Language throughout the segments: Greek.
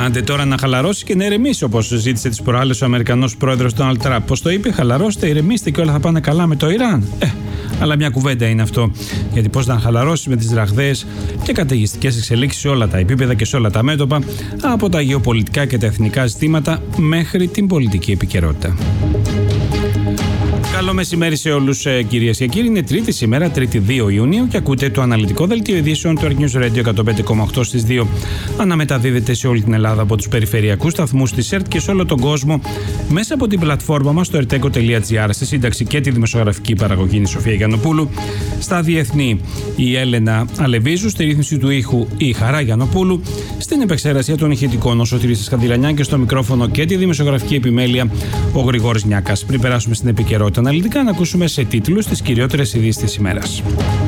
Άντε τώρα να χαλαρώσει και να ηρεμήσει, όπως ζήτησε τις προάλλες ο Αμερικανός πρόεδρος Ντόναλντ Τραμπ. Πώς το είπε, χαλαρώστε, ηρεμήστε και όλα θα πάνε καλά με το Ιράν. Αλλά μια κουβέντα είναι αυτό. Γιατί πώς να χαλαρώσει με τις ραγδαίες και καταιγιστικές εξελίξεις σε όλα τα επίπεδα και σε όλα τα μέτωπα, από τα γεωπολιτικά και τα εθνικά ζητήματα μέχρι την πολιτική επικαιρότητα. Καλό μεσημέρι σε όλους, κυρίες και κύριοι. Είναι Τρίτη σήμερα, 3η 2 Ιουνίου, και ακούτε το αναλυτικό δελτίο ειδήσεων του News Radio 105,8 στις 2. Αναμεταδίδεται σε όλη την Ελλάδα από τους περιφερειακούς σταθμούς της ΕΡΤ και σε όλο τον κόσμο μέσα από την πλατφόρμα μας στο erteco.gr. Στη σύνταξη και τη δημοσιογραφική παραγωγή είναι η Σοφία Γιαννοπούλου. Στα διεθνή η Έλενα Αλεβίζου. Στη ρύθμιση του ήχου η Χαρά Γιαννοπούλου. Στην επεξεργασία των ηχητικών ο Σωτήρης Σκανδυλανιά και στο μικρόφωνο και τη δημοσιογραφική επιμέλεια ο Γρηγόρης Νιάκας. Πριν περάσουμε στην επικαιρότητα αναλυτικά, να ακούσουμε σε τίτλους τις κυριότερες ειδήσεις της ημέρας.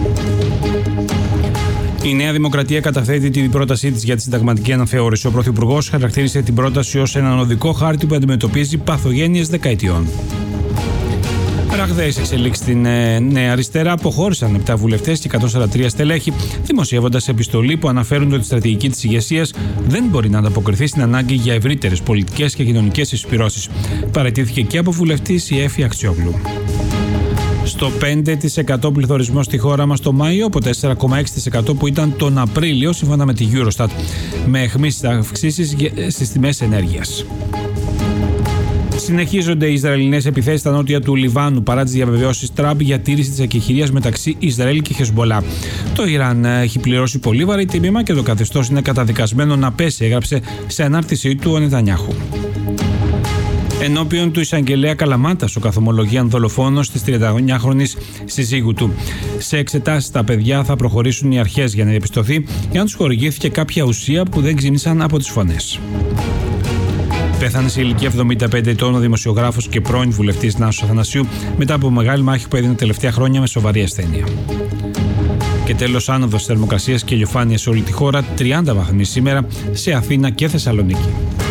Η Νέα Δημοκρατία καταθέτει την πρότασή της για τη συνταγματική αναθεώρηση. Ο Πρωθυπουργός χαρακτήρισε την πρόταση ως έναν οδικό χάρτη που αντιμετωπίζει παθογένειες δεκαετιών. Ραγδαίες εξελίξεις στην Νέα Αριστερά. Αποχώρησαν 7 βουλευτές και 143 στελέχη, δημοσιεύοντας επιστολή που αναφέρουν ότι η στρατηγική της ηγεσίας δεν μπορεί να ανταποκριθεί στην ανάγκη για ευρύτερες πολιτικές και κοινωνικές συσπυρώσεις. Παραιτήθηκε και από βουλευτής η Έφη Αξιόγλου. Στο 5% πληθωρισμό στη χώρα μας το Μάιο, από 4,6% που ήταν τον Απρίλιο, σύμφωνα με τη Eurostat, με αιχμείς αυξήσεις στις τιμές ενέργειας. Συνεχίζονται οι Ισραηλινές επιθέσεις στα νότια του Λιβάνου παρά τις διαβεβαιώσεις Τραμπ για τήρηση της ακεχηρίας μεταξύ Ισραήλ και Χεσμπολά. Το Ιράν έχει πληρώσει πολύ βαρύ τίμημα και το καθεστώς είναι καταδικασμένο να πέσει, έγραψε σε ανάρτησή του ο Νετανιάχου. Ενώπιον του εισαγγελέα Καλαμάτας, ο καθομολογίαν δολοφόνος της 39χρονης συζύγου του. Σε εξετάσεις στα παιδιά θα προχωρήσουν οι αρχές για να διαπιστωθεί εάν τους χορηγήθηκε κάποια ουσία που δεν ξύνησαν από τις φωνές. Πέθανε σε ηλικία 75 ετών ο δημοσιογράφος και πρώην βουλευτής Νάσος Αθανασίου μετά από μεγάλη μάχη που έδινε τελευταία χρόνια με σοβαρή ασθένεια. Και τέλος, άνοδος θερμοκρασίας και ηλιοφάνεια σε όλη τη χώρα, 30 βαθμοί σήμερα σε Αθήνα και Θεσσαλονίκη.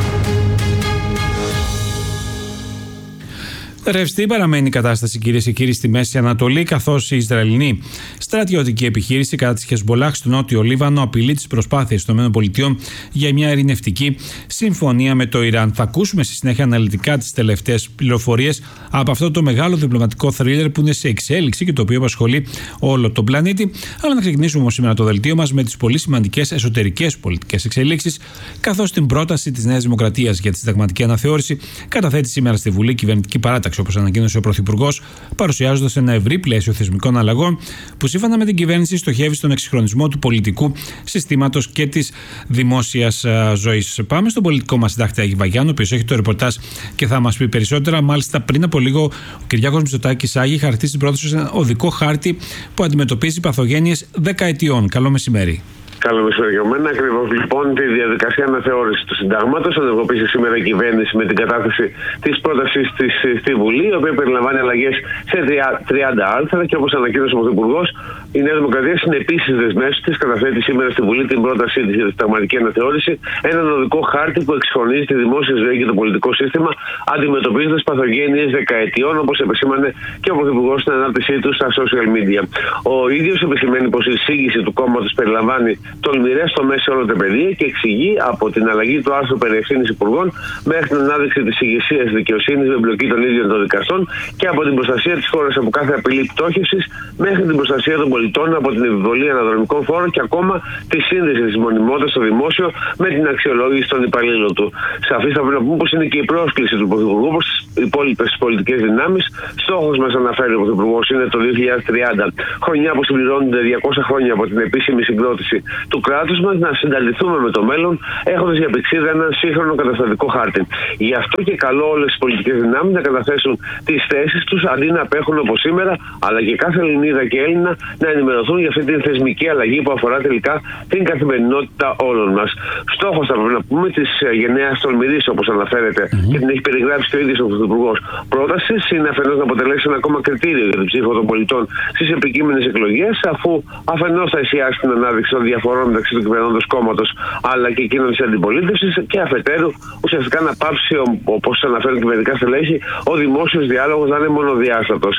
Ρευστή παραμένει η κατάσταση, κυρίες και κύριοι, στη Μέση Ανατολή, καθώς η Ισραηλινή στρατιωτική επιχείρηση κατά της Χεσμπολάχ στο νότιο Λίβανο απειλεί τις προσπάθειες των ΗΠΑ για μια ειρηνευτική συμφωνία με το Ιράν. Θα ακούσουμε στη συνέχεια αναλυτικά τις τελευταίες πληροφορίες από αυτό το μεγάλο διπλωματικό θρίλερ που είναι σε εξέλιξη και το οποίο απασχολεί όλο τον πλανήτη. Αλλά να ξεκινήσουμε όμως σήμερα το δελτίο μας με τις πολύ σημαντικές εσωτερικές πολιτικές εξελίξεις, καθώς την πρόταση της Νέας Δημοκρατίας για τη συνταγματική αναθεώρηση καταθέτει σήμερα στη Βουλή κυβερνητική παράταξη, όπως ανακοίνωσε ο Πρωθυπουργός, παρουσιάζοντας ένα ευρύ πλαίσιο θεσμικών αλλαγών που σύμφωνα με την κυβέρνηση στοχεύει στον εξυγχρονισμό του πολιτικού συστήματος και της δημόσιας ζωής. Πάμε στον πολιτικό μας συντάκτη Άγη Βαγιάννου, ο οποίος έχει το ρεπορτάζ και θα μας πει περισσότερα. Μάλιστα, πριν από λίγο, ο Κυριάκος Μητσοτάκης Άγη χαρακτήρισε την πρόταση ως ένα οδικό χάρτη που αντιμετωπίζει παθογένειες δεκαετιών. Καλό μεσημέρι. Καλό μεσημέρι για μένα. Ακριβώς λοιπόν τη διαδικασία αναθεώρησης του συντάγματος ενεργοποίησε σήμερα η κυβέρνηση με την κατάθεση της πρότασης της στη Βουλή, η οποία περιλαμβάνει αλλαγές σε 30 άρθρα και όπως ανακοίνωσε ο Πρωθυπουργός, η Νέα Δημοκρατία συνεπείς στις δεσμεύσεις της καταθέτει σήμερα στη Βουλή την πρότασή της για τη συνταγματική αναθεώρηση, έναν οδικό χάρτη που εξυγχρονίζει τη δημόσια ζωή και το πολιτικό σύστημα, αντιμετωπίζοντας παθογένειες δεκαετιών, όπως επεσήμανε και ο Πρωθυπουργός στην ανάρτησή του στα social media. Ο ίδιος επισημαίνει πως η εισήγηση του κόμματος περιλαμβάνει τολμηρές τομές σε όλο το πεδίο και εξηγεί από την αλλαγή του άρθρου περί ευθύνης υπουργών μέχρι την ανάδειξη της ηγεσίας δικαιοσύνης με εμπλοκή των ίδιων των δικαστών και από την προστασία της χώρας από κάθε απειλή πτώχευσης μέχρι την προστασία των πολιτών από την επιβολή αναδρομικών φόρων και ακόμα τη σύνδεση της μονιμότητας στο δημόσιο με την αξιολόγηση των υπαλλήλων του. Σαφής θα πρέπει να πούμε πως είναι και η πρόσκληση του Πρωθυπουργού προς τις υπόλοιπες πολιτικές δυνάμεις. Στόχος μας, αναφέρει ο Πρωθυπουργός, είναι το 2030, χρονιά που συμπληρώνονται 200 χρόνια από την επίσημη συγκρότηση του κράτους μας, να συνταληθούμε με το μέλλον, έχοντας για πηξίδα έναν σύγχρονο καταστατικό χάρτη. Γι' αυτό και καλό όλες τις πολιτικές δυνάμεις να καταθέσουν τις θέσεις τους αντί να απέχουν όπως σήμερα, αλλά και κάθε Ελληνίδα και Έλληνα να ενημερωθούν για αυτή την θεσμική αλλαγή που αφορά τελικά την καθημερινότητα όλων μας. Στόχος, θα πρέπει να πούμε, της γενναίας τολμηρής, όπως αναφέρεται και την έχει περιγράψει και ο ίδιος ο Πρωθυπουργός, πρόταση είναι αφενός να αποτελέσει ένα ακόμα κριτήριο για την ψήφο των πολιτών στις επικείμενες εκλογές, αφού αφενός θα εστιάσει την ανάδειξη των διαφορών μεταξύ του κυβερνώντος κόμματος αλλά και εκείνων της αντιπολίτευσης, και αφετέρου ουσιαστικά να πάψει, όπως αναφέρουν κυβερνητικά στελέχη, ο δημόσιος διάλογος να είναι μονοδιάστατος.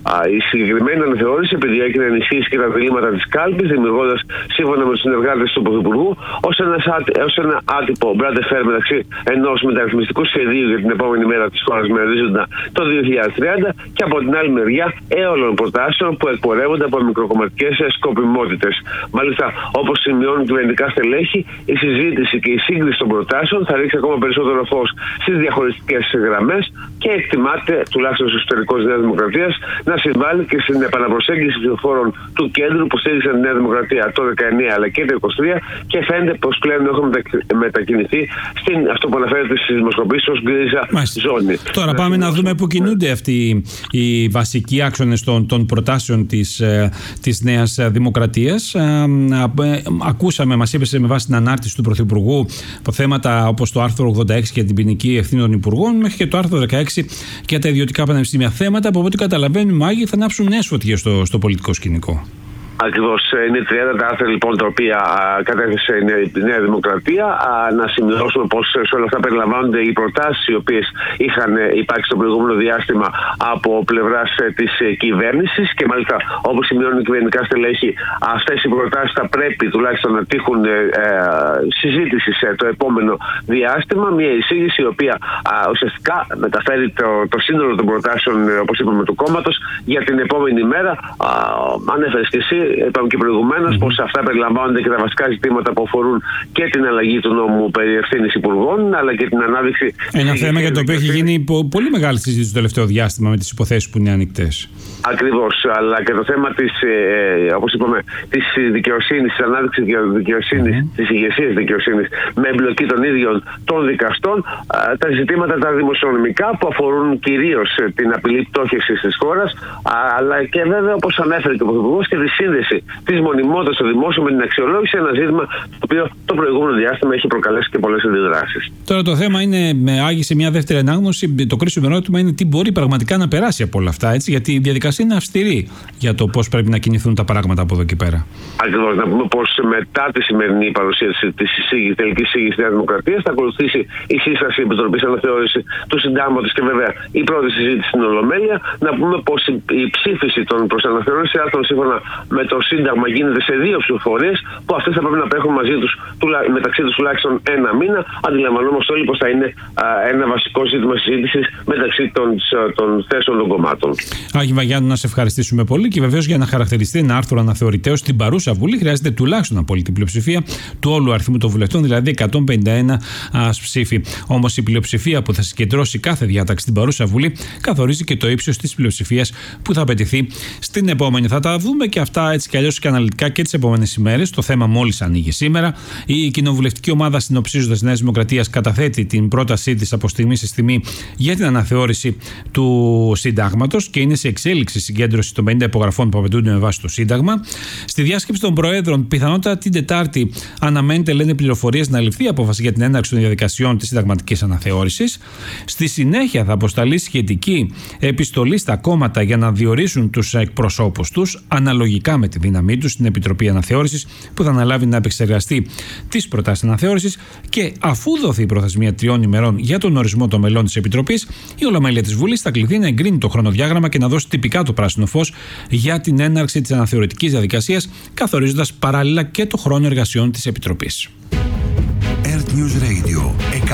Η συγκεκριμένη αναθεώρηση επιδιώκει να ενισχύσει και τα διλήμματα της κάλπης, δημιουργώντας σύμφωνα με τους συνεργάτες του Πρωθυπουργού ως ένα άτυπο μπραντεφέρ μεταξύ ενός μεταρρυθμιστικού σχεδίου για την επόμενη μέρα της χώρας με ορίζοντα το 2030 και από την άλλη μεριά έολων προτάσεων που εκπορεύονται από μικροκομματικές σκοπιμότητες. Μάλιστα, όπως σημειώνουν κυβερνητικά στελέχη, η συζήτηση και η σύγκριση των προτάσεων θα ρίξει ακόμα περισσότερο φως στις διαχωριστικές γραμμές και εκτιμάται, τουλάχιστον στο εσωτερικό της Νέας Δημοκρατίας, να συμβάλλει και στην επαναπροσέγγιση ψηφοφόρων του κέντρου που στήριξαν τη Νέα Δημοκρατία το 19 αλλά και το 23 και φαίνεται πως πλέον έχουν μετακινηθεί στην αυτό που αναφέρεται στις δημοσκοπήσεις ως γκρίζα ζώνη. Τώρα πάμε να δούμε πού κινούνται αυτοί οι βασικοί άξονες των προτάσεων της Νέας Δημοκρατίας. Ακούσαμε, μας είπε με βάση την ανάρτηση του Πρωθυπουργού από θέματα όπως το άρθρο 86 και την ποινική ευθύνη των υπουργών μέχρι και το άρθρο 16 και τα ιδιωτικά πανεπιστήμια. Θέματα που από ό,τι καταλαβαίνουμε, Άγιοι, θα ανάψουν νέες φωτιές στο πολιτικό σκηνικό. Ακριβώς. Είναι 30 τα άρθρα λοιπόν τα οποία κατέθεσε η Νέα Δημοκρατία. Να σημειώσουμε πως σε όλα αυτά περιλαμβάνονται οι προτάσεις οι οποίες είχαν υπάρξει στο προηγούμενο διάστημα από πλευράς της κυβέρνησης και μάλιστα όπως σημειώνουν οι κυβερνητικά στελέχη, αυτές οι προτάσεις θα πρέπει τουλάχιστον να τύχουν συζήτηση σε το επόμενο διάστημα. Μια εισήγηση η οποία ουσιαστικά μεταφέρει το σύνολο των προτάσεων, όπως είπαμε, του κόμματος για την επόμενη μέρα. Ανέφερες και εσύ, είπαμε και προηγουμένως, πως αυτά περιλαμβάνονται και τα βασικά ζητήματα που αφορούν και την αλλαγή του νόμου περί ευθύνης υπουργών, αλλά και την ανάδειξη. Ένα θέμα για το οποίο έχει γίνει πολύ μεγάλη συζήτηση το τελευταίο διάστημα με τις υποθέσεις που είναι ανοιχτές. Ακριβώς, αλλά και το θέμα της, όπως είπαμε, της δικαιοσύνης, της ανάδειξης δικαιοσύνης, της ηγεσίας δικαιοσύνης με εμπλοκή των ίδιων των δικαστών, τα ζητήματα τα δημοσιονομικά που αφορούν κυρίως την απειλή πτώχευσης της χώρας, αλλά και βέβαια, όπως ανέφερε και ο Πρωθυπουργός, και τη σύνδεση της μονιμότητας στο δημόσιο με την αξιολόγηση, ένα ζήτημα το οποίο το προηγούμενο διάστημα έχει προκαλέσει και πολλές αντιδράσεις. Τώρα το θέμα είναι, Άγιοι, σε μια δεύτερη ανάγνωση, το κρίσιμο ερώτημα είναι τι μπορεί πραγματικά να περάσει από όλα αυτά, έτσι, γιατί η διαδικασία είναι αυστηρή για το πώς πρέπει να κινηθούν τα πράγματα από εδώ και πέρα. Ακριβώς. Να πούμε πως μετά τη σημερινή παρουσίαση της τελικής εισήγησης της Νέας Δημοκρατίας θα ακολουθήσει η σύσταση Επιτροπής Αναθεώρησης του Συντάγματος και βέβαια η πρώτη συζήτηση στην Ολομέλεια. Να πούμε πως η ψήφιση των προσαναθεώρησης άρθρων σύμφωνα με το Σύνταγμα γίνεται σε 2 ψηφοφορίες που αυτές θα πρέπει να απέχουν μεταξύ τους τουλάχιστον ένα μήνα. Αντιλαμβανόμαστε όλοι πως θα είναι ένα βασικό ζήτημα συζήτησης μεταξύ των θέσεων των κομμάτων. Άγιοι Βαγιάννου, να σε ευχαριστήσουμε πολύ και βεβαίως για να χαρακτηριστεί ένα άρθρο αναθεωρητέως στην παρούσα Βουλή χρειάζεται τουλάχιστον απόλυτη πλειοψηφία του όλου αριθμού των βουλευτών, δηλαδή 151 ψήφοι. Όμως η πλειοψηφία που θα συγκεντρώσει κάθε διάταξη στην παρούσα Βουλή καθορίζει και το ύψος της πλειοψηφίας που θα απαιτηθεί στην επόμενη. Θα τα δούμε και αυτά έτσι κι αλλιώς και αναλυτικά και τις επόμενες ημέρες. Το θέμα μόλις ανοίγει σήμερα. Η κοινοβουλευτική ομάδα, συνοψίζοντας, της Νέας Δημοκρατίας καταθέτει την πρότασή της από στιγμή σε στιγμή για την αναθεώρηση του Συντάγματος και είναι σε εξέλιξη συγκέντρωση των 50 υπογραφών που απαιτούνται με βάση το Σύνταγμα. Στη διάσκεψη των Προέδρων, πιθανότατα την Τετάρτη, αναμένεται, λένε πληροφορίες, να ληφθεί απόφαση για την έναρξη των διαδικασιών της συνταγματικής αναθεώρησης. Στη συνέχεια θα αποσταλεί σχετική επιστολή στα κόμματα για να διορίσουν τους εκπροσώπους τους, αναλογικά με τη δύναμή τους, στην Επιτροπή Αναθεώρησης, που θα αναλάβει να επεξεργαστεί τις προτάσεις αναθεώρησης και αφού δοθεί η προθεσμία 3 ημερών για τον ορισμό των μελών της Επιτροπής, η Ολομέλεια της Βουλής θα κληθεί να εγκρίνει το χρονοδιάγραμμα και να δώσει τυπικά το πράσινο φως για την έναρξη της αναθεωρητικής διαδικασίας, καθορίζοντας παράλληλα και το χρόνο εργασιών της Επιτροπής. Earth News Radio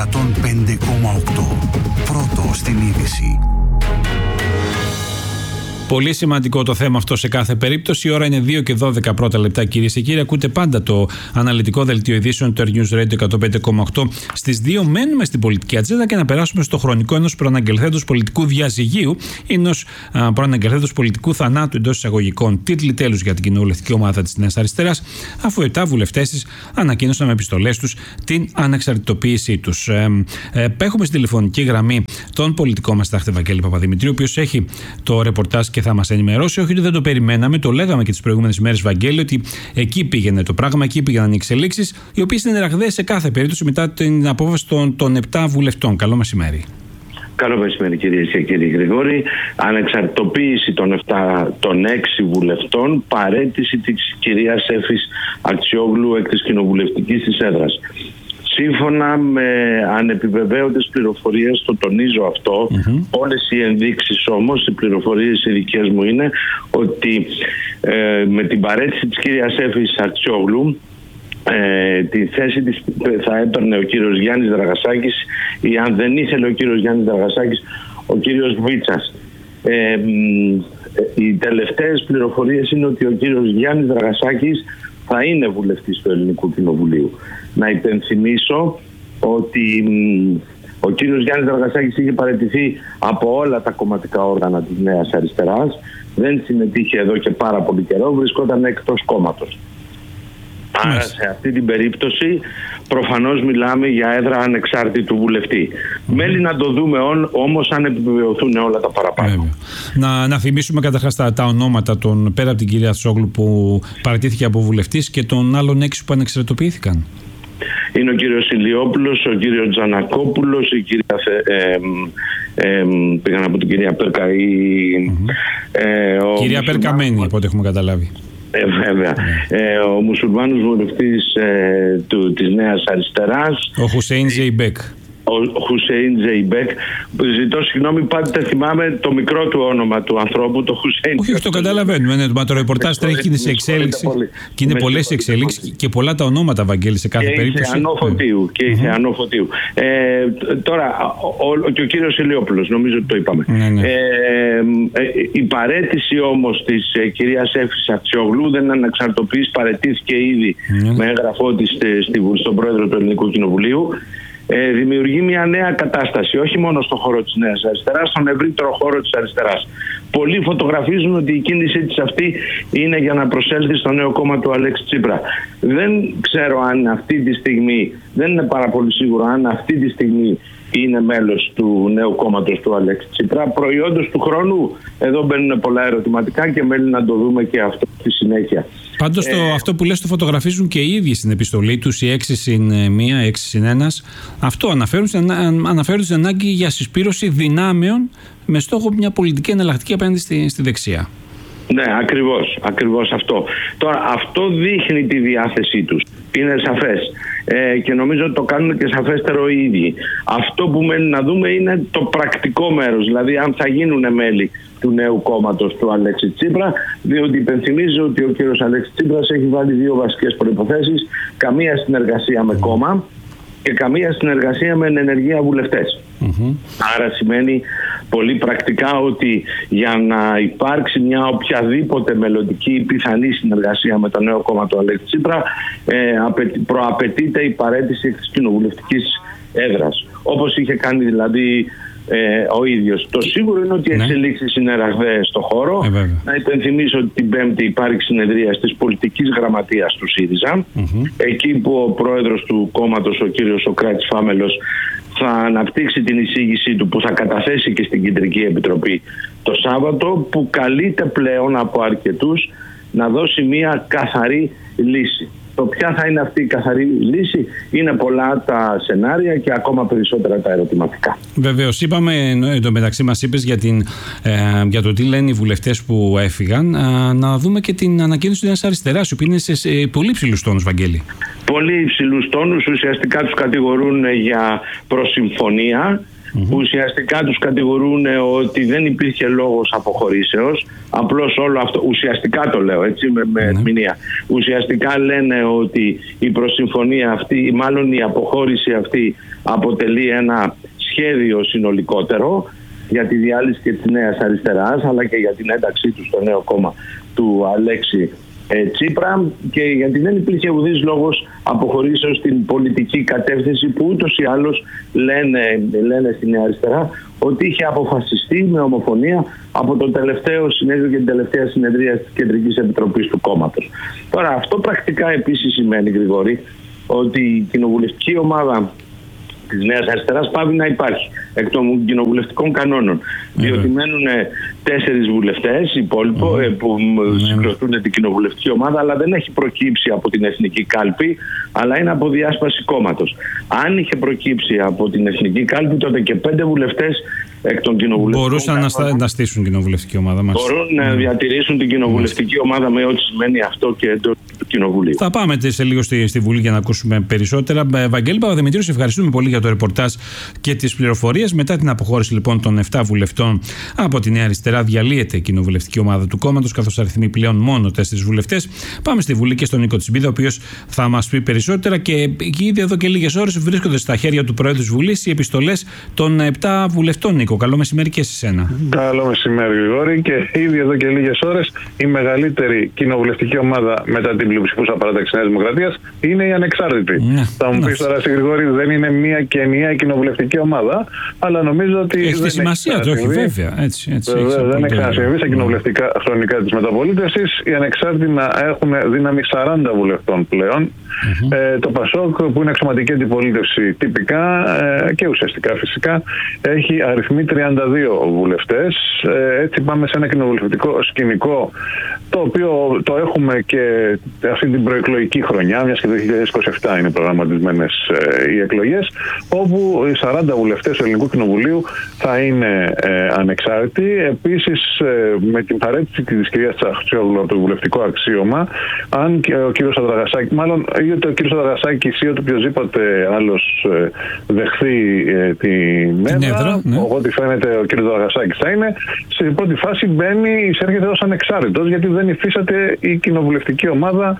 105,8. Πρώτο στην είδηση. Πολύ σημαντικό το θέμα αυτό σε κάθε περίπτωση. Η ώρα είναι 2 και 12 πρώτα λεπτά, κυρίες και κύριοι. Ακούτε πάντα το αναλυτικό δελτίο ειδήσεων του Earth News Radio 105,8. Στις 2 μένουμε στην πολιτική ατζέντα και να περάσουμε στο χρονικό ενός προαναγγελθέντος πολιτικού διαζυγίου, ενός προαναγγελθέντος πολιτικού θανάτου εντός εισαγωγικών. Τίτλοι τέλους για την κοινοβουλευτική ομάδα της Νέας Αριστεράς, αφού 7 βουλευτές της ανακοίνωσαν με επιστολές τους την ανεξαρτητοποίησή τους. Έχουμε στην τηλεφωνική γραμμή τον πολιτικό μας τάχτη Βαγγέλη Παπαδημητρίου, ο οποίος έχει το ρεπορτάζ και θα μας ενημερώσει. Όχι ότι δεν το περιμέναμε, το λέγαμε και τις προηγούμενες μέρες, Βαγγέλη, ότι εκεί πήγαινε το πράγμα, εκεί πήγαιναν οι εξελίξεις, οι οποίες είναι ραγδαίες σε κάθε περίπτωση μετά την απόφαση των 7 βουλευτών. Καλό μεσημέρι. Καλό μεσημέρι, κυρίες και κύριοι. Γρηγόρη, ανεξαρτητοποίηση των 6 βουλευτών, παραίτηση της κυρίας Εύης Αξιόγλου εκ της κοινοβουλευτικής της έδρας. Σύμφωνα με ανεπιβεβαίωτες πληροφορίες, το τονίζω αυτό, όλες οι ενδείξεις όμως, οι πληροφορίες οι δικές μου είναι ότι με την παρέτηση της κυρίας Εύης Αρτιόγλου τη θέση της θα έπαιρνε ο κύριος Γιάννης Δραγασάκης, ή αν δεν ήθελε ο κύριος Γιάννης Δραγασάκης, ο κύριος Βίτσας. Οι τελευταίες πληροφορίες είναι ότι ο κύριος Γιάννης Δραγασάκης θα είναι βουλευτής του Ελληνικού Κοινοβουλίου. Να υπενθυμίσω ότι ο κύριος Γιάννης Δραγασάκης είχε παραιτηθεί από όλα τα κομματικά όργανα της Νέας Αριστεράς, δεν συμμετείχε εδώ και πάρα πολύ καιρό, βρισκόταν εκτός κόμματος. Άρα σε αυτή την περίπτωση προφανώς μιλάμε για έδρα ανεξάρτητου βουλευτή. Μένει να το δούμε όμως αν επιβεβαιωθούν όλα τα παραπάνω. Να θυμίσουμε καταρχάς τα ονόματα πέρα από την κυρία Τσόγλου που παραιτήθηκε από βουλευτής και των άλλων 6 που ανεξαρτητοποιήθηκαν. Είναι ο κύριος Ηλιόπουλος, ο κύριος Τζανακόπουλος, η κυρία πήγα να πω την κυρία Περκαή. Κυρία Περκαμένη, από ό,τι έχουμε καταλάβει. Βέβαια. Ο μουσουλμάνος βουλευτής της Νέας Αριστεράς. Ο Χουσέιν Ζεϊμπέκ. Ο Χουσέιν Ζεϊμπέκ. Ζητώ συγγνώμη, πάντα θυμάμαι το μικρό του όνομα του ανθρώπου, το Χουσέιν. Όχι, το καταλαβαίνουμε. Το ρεπορτάζ τρέχει σε εξέλιξη. Και είναι πολλές εξελίξεις και πολλά τα ονόματα, Βαγγέλη, σε κάθε περίπτωση. Και η Θεανό Φωτίου. Τώρα, και ο κύριος Ηλιόπουλος, νομίζω ότι το είπαμε. Η παρέτηση όμως της κυρίας Εύης Αρτιόγλου δεν ανεξαρτοποιείς, παρετήθηκε ήδη με έγγραφό της στον πρόεδρο του Ελληνικού Κοινοβουλίου. Δημιουργεί μια νέα κατάσταση, όχι μόνο στον χώρο της Νέας Αριστεράς, στον ευρύτερο χώρο της αριστεράς. Πολλοί φωτογραφίζουν ότι η κίνησή της αυτή είναι για να προσέλθει στο νέο κόμμα του Αλέξη Τσίπρα. Δεν ξέρω αν αυτή τη στιγμή, δεν είναι πάρα πολύ σίγουρο αν αυτή τη στιγμή είναι μέλος του νέου κόμματος του Αλέξη Τσίπρα. Προϊόντος του χρόνου, εδώ μπαίνουν πολλά ερωτηματικά και μένει να το δούμε και αυτό στη συνέχεια. Πάντως αυτό που λες το φωτογραφίζουν και οι ίδιοι στην επιστολή τους, οι 6+1, 6+1. Αυτό αναφέρουν στην ανάγκη για συσπήρωση δυνάμεων με στόχο μια πολιτική εναλλακτική απέναντι στη δεξιά. Ναι, ακριβώς αυτό. Τώρα, αυτό δείχνει τη διάθεσή τους. Είναι σαφές. Και νομίζω ότι το κάνουν και σαφέστερο οι ίδιοι. Αυτό που μένει να δούμε είναι το πρακτικό μέρος, δηλαδή αν θα γίνουν μέλη του νέου κόμματος του Αλέξη Τσίπρα, διότι υπενθυμίζω ότι ο κύριος Αλέξη Τσίπρας έχει βάλει 2 βασικές προϋποθέσεις: καμία συνεργασία με κόμμα και καμία συνεργασία με ενεργεία βουλευτές. Άρα σημαίνει πολύ πρακτικά ότι για να υπάρξει μια οποιαδήποτε μελλοντική πιθανή συνεργασία με το νέο κόμμα του Αλέξη Τσίπρα, προαπαιτείται η παραίτηση της κοινοβουλευτικής έδρας, όπως είχε κάνει δηλαδή ο ίδιος. Το σίγουρο είναι ότι οι εξελίξεις είναι ραγδαίες στο χώρο. Να υπενθυμίσω ότι την Πέμπτη υπάρχει συνεδρία της πολιτικής γραμματείας του ΣΥΡΙΖΑ, εκεί που ο πρόεδρος του κόμματος, ο κύριος Σοκράτης Φάμελος, θα αναπτύξει την εισήγησή του που θα καταθέσει και στην Κεντρική Επιτροπή το Σάββατο, που καλείται πλέον από αρκετούς να δώσει μια καθαρή λύση. Το ποια θα είναι αυτή η καθαρή λύση, είναι πολλά τα σενάρια και ακόμα περισσότερα τα ερωτηματικά. Βεβαίως, είπαμε, εντωμεταξύ μας είπες για το τι λένε οι βουλευτές που έφυγαν, να δούμε και την ανακοίνωση της Νέας Αριστεράς, που είναι σε πολύ υψηλούς τόνους, Βαγγέλη. Πολύ υψηλούς τόνους, ουσιαστικά τους κατηγορούν για προσυμφωνία. Ουσιαστικά τους κατηγορούν ότι δεν υπήρχε λόγος αποχωρήσεως. Απλώς όλο αυτό, ουσιαστικά το λέω έτσι με ερμηνεία. Ουσιαστικά λένε ότι η προσυμφωνία αυτή, μάλλον η αποχώρηση αυτή, αποτελεί ένα σχέδιο συνολικότερο για τη διάλυση και της Νέας Αριστεράς, αλλά και για την ένταξή του στο νέο κόμμα του Αλέξη Τσίπρα, και γιατί δεν υπήρχε ουδής λόγος αποχωρήσεως στην πολιτική κατεύθυνση που ούτως ή άλλως λένε στη Νέα Αριστερά ότι είχε αποφασιστεί με ομοφωνία από το τελευταίο συνέδριο και την τελευταία συνεδρία της Κεντρικής Επιτροπής του κόμματος. Τώρα, αυτό πρακτικά επίσης σημαίνει, Γρηγόρη, ότι η κοινοβουλευτική ομάδα της Νέας Αριστεράς πάβει να υπάρχει εκ των κοινοβουλευτικών κανόνων, διότι μένουν 4 βουλευτές υπόλοιπο που συγκροτούν την κοινοβουλευτική ομάδα, αλλά δεν έχει προκύψει από την εθνική κάλπη, αλλά είναι από διάσπαση κόμματος. Αν είχε προκύψει από την εθνική κάλπη, τότε και 5 βουλευτές εκ των κοινοβουλευτικών μπορούσαν να στήσουν κοινοβουλευτική ομάδα. Μπορούν να διατηρήσουν την κοινοβουλευτική ομάδα με ό,τι σημαίνει αυτό και εντός του Κοινοβουλίου. Θα πάμε σε λίγο στη Βουλή για να ακούσουμε περισσότερα. Βαγγέλη Παπαδημητρίου, σε ευχαριστούμε πολύ για το ρεπορτάζ και τις πληροφορίες. Μετά την αποχώρηση λοιπόν των 7 βουλευτών από τη Νέα Αριστερά, διαλύεται η κοινοβουλευτική ομάδα του κόμματος, καθώς αριθμεί πλέον μόνο 4 βουλευτές. Πάμε στη Βουλή και στον Νίκο Τσιμπίδα, ο οποίος θα μας πει περισσότερα. Και ήδη εδώ και λίγες ώρες βρίσκονται στα χέρια του Προέδρου της Βουλής οι επιστολές των 7 βουλευτών. Νίκο, καλό μεσημέρι και σε εσένα. Καλό μεσημέρι, Γρηγόρη. Και ήδη εδώ και λίγες ώρες η μεγαλύτερη κοινοβουλευτική ομάδα μετά την πλειοψηφούσα παράταξη Νέας Δημοκρατίας είναι η Ανεξάρτητη. Θα μου πεις τώρα, Γρηγόρη, δεν είναι μία και ενιαία κοινοβουλευτική ομάδα, αλλά νομίζω ότι. Έχει τη σημασία του, όχι, βέβαια. Έτσι, δεν έχει ξανασυμβεί στα κοινοβουλευτικά χρονικά της μεταπολίτευσης οι Ανεξάρτητοι να έχουν δύναμη 40 βουλευτών πλέον. Το ΠΑΣΟΚ, που είναι αξιωματική αντιπολίτευση τυπικά και ουσιαστικά φυσικά, έχει αριθμεί 32 βουλευτές. Έτσι πάμε σε ένα κοινοβουλευτικό σκηνικό, το οποίο το έχουμε και αυτή την προεκλογική χρονιά, μιας και το 2027 είναι προγραμματισμένες οι εκλογές, όπου οι 40 βουλευτές του Ελληνικού Κοινοβουλίου θα είναι ανεξάρτητοι. Επίσης, με την παρέτηση της κυρίας Τσαχτσιόγλου από το βουλευτικό αξίωμα, αν και ο κύριος Σαδραγασάκης, μάλλον είτε ο κύριος Σαδραγασάκης ή οποιοδήποτε άλλος δεχθεί την έδρα, ό,τι φαίνεται ο κύριος Σαδραγασάκης θα είναι, σε πρώτη φάση εισέρχεται ως ανεξάρτητος, γιατί δεν υφίσταται η κοινοβουλευτική ομάδα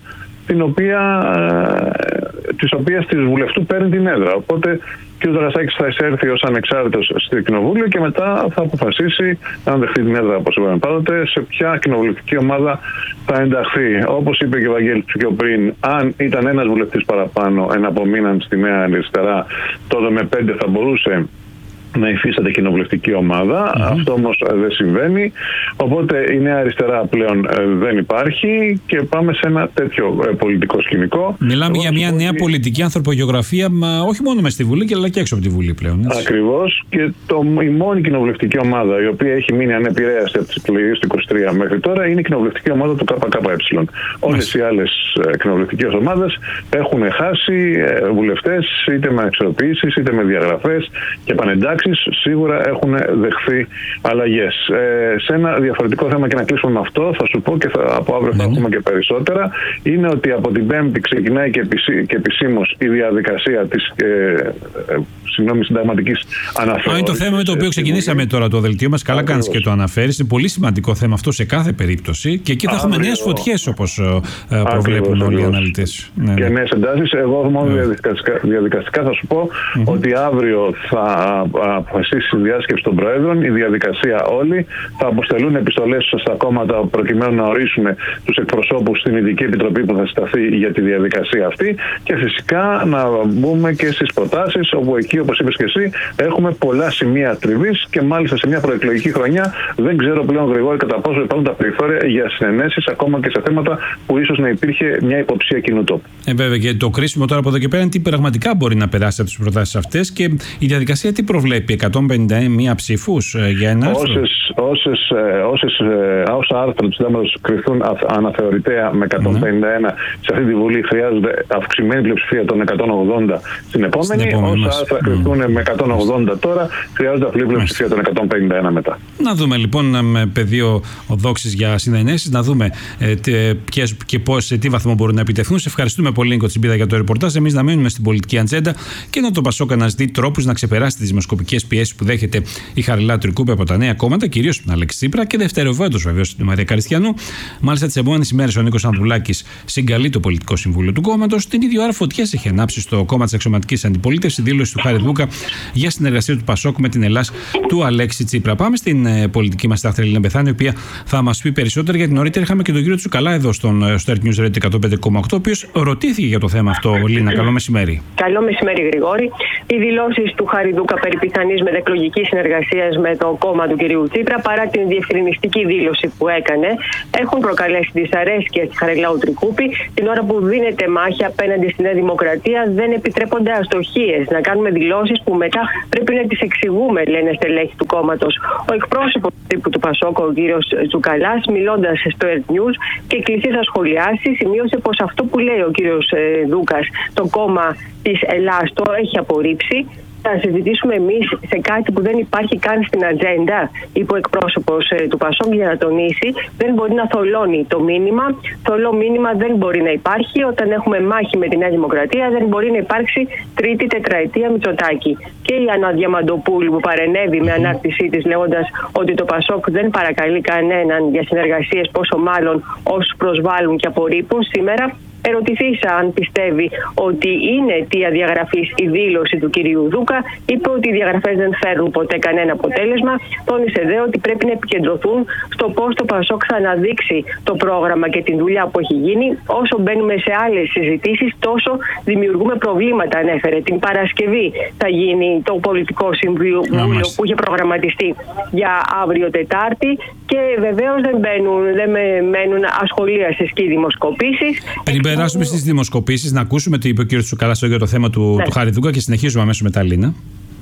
της οποίας της βουλευτού παίρνει την έδρα. Οπότε ο κ. Δρασάκης θα εισέρθει ως ανεξάρτητος στο Κοινοβούλιο και μετά θα αποφασίσει, αν δεχτεί την έδρα, όπως είπαμε πάντοτε, σε ποια κοινοβουλευτική ομάδα θα ενταχθεί. Όπως είπε και ο Βαγγέλης πιο πριν, αν ήταν ένας βουλευτής παραπάνω εναπομείναν στη Νέα Αριστερά, τότε με 5 θα μπορούσε να υφίσταται κοινοβουλευτική ομάδα. Αυτό όμως δεν συμβαίνει. Οπότε η Νέα Αριστερά πλέον δεν υπάρχει και πάμε σε ένα τέτοιο πολιτικό σκηνικό. Μιλάμε για μια νέα πολιτική ανθρωπογεωγραφία, όχι μόνο μες στη Βουλή, αλλά και έξω από τη Βουλή πλέον. Ακριβώς. Και η μόνη κοινοβουλευτική ομάδα η οποία έχει μείνει ανεπηρέαστη από τις εκλογές του 23 μέχρι τώρα είναι η κοινοβουλευτική ομάδα του ΚΚΕ. Όλες οι άλλες κοινοβουλευτικές ομάδες έχουν χάσει βουλευτές, είτε με αξιοποιήσεις είτε με διαγραφές και επανεντάξεις. Σίγουρα έχουν δεχθεί αλλαγές. Σε ένα διαφορετικό θέμα, και να κλείσουμε με αυτό, θα σου πω και από αύριο θα πούμε και περισσότερα, είναι ότι από την Πέμπτη ξεκινάει και επισήμως η διαδικασία της συνταγματικής αναθεώρησης. Είναι το θέμα με το οποίο ξεκινήσαμε τώρα το δελτίο μας. Καλά κάνεις και το αναφέρεις. Είναι πολύ σημαντικό θέμα αυτό σε κάθε περίπτωση και εκεί θα έχουμε νέες φωτιές, όπως προβλέπουν όλοι οι αναλυτές. Και νέες εντάσεις. Εγώ μόνο διαδικαστικά θα σου πω ότι αύριο θα αποφασίσει η διάσκεψη των Προέδρων, η διαδικασία όλη. Θα αποστελούν επιστολές στα κόμματα προκειμένου να ορίσουν τους εκπροσώπους στην Ειδική Επιτροπή που θα συσταθεί για τη διαδικασία αυτή και φυσικά να μπούμε και στις προτάσεις, όπου εκεί, όπως είπες και εσύ, έχουμε πολλά σημεία τριβής και μάλιστα σε μια προεκλογική χρονιά δεν ξέρω πλέον, Γρηγόρη, κατά πόσο υπάρχουν τα περιθώρια για συνενέσεις ακόμα και σε θέματα που ίσως να υπήρχε μια υποψία κοινού τόπου. Βέβαια, και το κρίσιμο τώρα από εδώ και πέρα είναι τι πραγματικά μπορεί να περάσει από τις προτάσεις αυτές και η διαδικασία τι προβλέπει, 151 ψήφους για ένα άρθρο. Όσα άρθρα του συντάγματος κρυφθούν αναθεωρητέα με 151 σε αυτή τη Βουλή, χρειάζονται αυξημένη πλειοψηφία των 180 στην επόμενη. Όσα άρθρα κρυφθούν με 180 τώρα, χρειάζονται απλή πλειοψηφία των 151 μετά. Να δούμε λοιπόν με πεδίο οδόξης για συνενέσεις, να δούμε ποιες και πώς, σε τι βαθμό μπορούν να επιτευχθούν. Σε ευχαριστούμε πολύ, Νίκο Τσιμπίδα, για το ρεπορτάζ. Εμείς να μείνουμε στην πολιτική ατζέντα και να το ΠΑΣΟΚ αναζητεί τρόπους να ξεπεράσει τις δημοσκοπικές πιέσεις που δέχεται η Χαριλάου Τρικούπη από τα νέα κόμματα, κυρίως τον Αλέξη Τσίπρα και δευτερευόντως βεβαίως την Μαρία Καριστιανού. Μάλιστα, τις επόμενες ημέρες ο Νίκος Ανδρουλάκης συγκαλεί το πολιτικό συμβούλιο του κόμματος. Την ίδια ώρα φωτιές έχει ανάψει στο κόμμα της αξιωματικής αντιπολίτευσης η δήλωση του Χάρη Βούκα για συνεργασία του ΠΑΣΟΚ με την Ελλάς του Αλέξη Τσίπρα. Πάμε στην πολιτική μας τάχτη Ελίνα Μπεθάνη, η οποία θα μας πει περισσότερα, γιατί νωρίτερα είχαμε και τον κύριο Τσουκαλά εδώ στο Earth News Radio 105,8, ο οποίος ρωτήθηκε για το θέμα αυτό. Ελίνα, καλό μεσημέρι. Καλό μεσημέρι, Γρηγόρη. οι δηλώσεις του Χαριδούκα περί πιθανής μετεκλογικής συνεργασίας με το κόμμα του κυρίου Τσίπρα, παρά την διευκρινιστική δήλωση που έκανε, έχουν προκαλέσει δυσαρέσκεια στη Χαριλάου Τρικούπη. Την ώρα που δίνεται μάχη απέναντι στη Νέα Δημοκρατία, δεν επιτρέπονται αστοχίες. Να κάνουμε δηλώσεις που μετά πρέπει να τις εξηγούμε, λένε στελέχη του κόμματος. Ο εκπρόσωπος τύπου του Πασόκ, ο κύριος Τσουκαλάς, μιλώντας στο Earth News και κλειστή στα σχολιάσει, σημείωσε πως αυτό που λέει ο κύριος Δούκας, το κόμμα της Ελλάς, το έχει απορρίψει. Θα συζητήσουμε εμείς σε κάτι που δεν υπάρχει καν στην ατζέντα, είπε ο εκπρόσωπος του Πασόκ, για να τονίσει, δεν μπορεί να θολώνει το μήνυμα. Θολό μήνυμα δεν μπορεί να υπάρχει. Όταν έχουμε μάχη με τη Νέα Δημοκρατία, δεν μπορεί να υπάρξει τρίτη τετραετία Μητσοτάκη. Και η Άννα Διαμαντοπούλου, που παρενέβη με ανάρτησή της λέγοντας ότι το Πασόκ δεν παρακαλεί κανέναν για συνεργασίες, πόσο μάλλον όσους προσβάλλουν και απορρίπουν, σήμερα ερωτηθήσα αν πιστεύει ότι είναι αιτία διαγραφής η δήλωση του κυρίου Δούκα, είπε ότι οι διαγραφές δεν φέρνουν ποτέ κανένα αποτέλεσμα. Τόνισε δε ότι πρέπει να επικεντρωθούν στο πώς το Πασόκ θα αναδείξει το πρόγραμμα και την δουλειά που έχει γίνει. Όσο μπαίνουμε σε άλλες συζητήσεις, τόσο δημιουργούμε προβλήματα, ανέφερε. Την Παρασκευή θα γίνει το πολιτικό συμβούλιο που είχε προγραμματιστεί για αύριο Τετάρτη και βεβαίως δεν μένουν ασχολίαστες και οι δημοσκοπήσεις. Περάσουμε στις δημοσκοπήσεις, να ακούσουμε τι είπε ο κ. Τσουκαλάς για το θέμα του Χαριδούκα και συνεχίζουμε αμέσως μετά, Λίνα.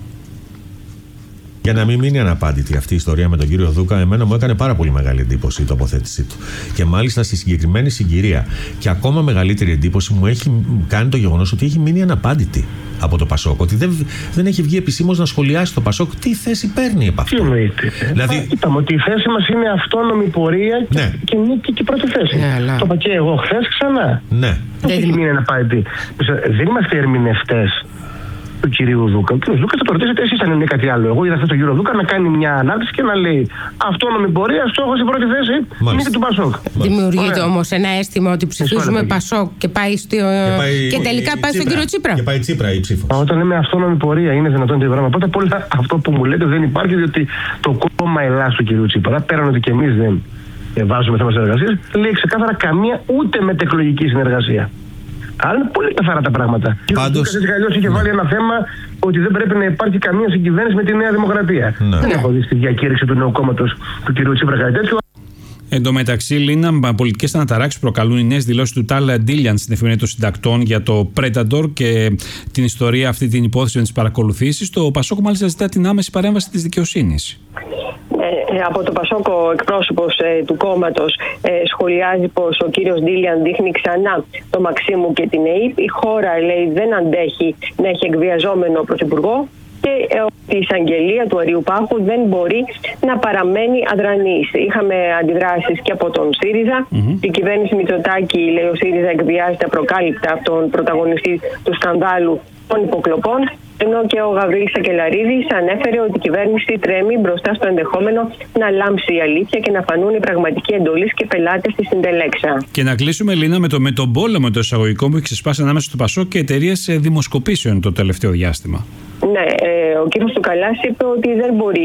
Για να μην μείνει αναπάντητη αυτή η ιστορία με τον κύριο Δούκα, εμένα μου έκανε πάρα πολύ μεγάλη εντύπωση η τοποθέτησή του. Και μάλιστα στη συγκεκριμένη συγκυρία. Και ακόμα μεγαλύτερη εντύπωση μου έχει κάνει το γεγονός ότι έχει μείνει αναπάντητη από το Πασόκ. Ότι δεν έχει βγει επισήμως να σχολιάσει το Πασόκ τι θέση παίρνει επ' αυτό. Τι εννοείται. Δηλαδή... Είπαμε ότι η θέση μας είναι αυτόνομη πορεία και νίκη και πρώτη θέση. Το είπα και εγώ χθες ξανά. Ναι. Δεν έχει μείνει αναπάντητη. Δεν είμαστε ερμηνευτές του κυρίου Δούκα. Ο κύριος Δούκα θα το ρωτήσετε εσείς αν είναι κάτι άλλο. Εγώ είδα αυτό τον κύριο Δούκα να κάνει μια ανάρτηση και να λέει αυτόνομη πορεία, στόχος η πρώτη θέση, νίκη του Πασόκ. Δημιουργείται όμως ένα αίσθημα ότι ψηφίζουμε Πασόκ και πάει και τελικά πάει στον κύριο Τσίπρα. Και πάει Τσίπρα η ψήφος. Όταν λέμε αυτόνομη πορεία, είναι δυνατόν το πράγμα. Πρώτα απ' όλα αυτό που μου λέτε δεν υπάρχει, διότι το κόμμα Ελλάς του κυρίου Τσίπρα, πέραν ότι και εμείς δεν βάζουμε θέμα συνεργασίας, λέει ξεκάθαρα καμία ούτε μετεκλογική συνεργασία. Αλλά είναι πολύ καθαρά τα πράγματα. Πάντως, έτσι κι είχε βάλει ένα θέμα ότι δεν πρέπει να υπάρχει καμία συγκυβέρνηση με τη Νέα Δημοκρατία. Δεν έχω δει στη διακήρυξη του νέου κόμματος του κ. Τσίπρα κάτι τέτοιο. Εν τω μεταξύ, Λίνα, πολιτικές αναταράξεις προκαλούν οι νέες δηλώσεις του Τάλα Ντίλιαν στην Εφημερίδα των Συντακτών για το Predator και την ιστορία, αυτή την υπόθεση με τις παρακολουθήσεις. Το Πασόκ μάλιστα ζητά την άμεση παρέμβαση της δικαιοσύνης. Από το Πασόκ ο εκπρόσωπος του κόμματος σχολιάζει πως ο κύριος Ντίλιαν δείχνει ξανά το Μαξίμου και την ΕΕΠ. Η χώρα, λέει, δεν αντέχει να έχει εκβιαζόμενο πρωθυπουργό και η εισαγγελία του Αριού Πάχου δεν μπορεί να παραμένει αδρανής. Είχαμε αντιδράσεις και από τον ΣΥΡΙΖΑ. Η κυβέρνηση Μητσοτάκη, λέει, ο ΣΥΡΙΖΑ εκβιάζεται απροκάλυπτα από τον πρωταγωνιστή του σκανδάλου των υποκλοπών. Ενώ και ο Γαβρίλης Σακελαρίδης ανέφερε ότι η κυβέρνηση τρέμει μπροστά στο ενδεχόμενο να λάμψει η αλήθεια και να φανούν οι πραγματικοί εντολείς και πελάτες στη συντελέξα. Και να κλείσουμε, Λίνα, με τον πόλεμο των εισαγωγικών που έχει ξεσπάσει ανάμεσα στο Πασόκ και εταιρείες δημοσκοπήσεων το τελευταίο διάστημα. Ναι, ο κύριος Τσουκαλάς είπε ότι δεν μπορεί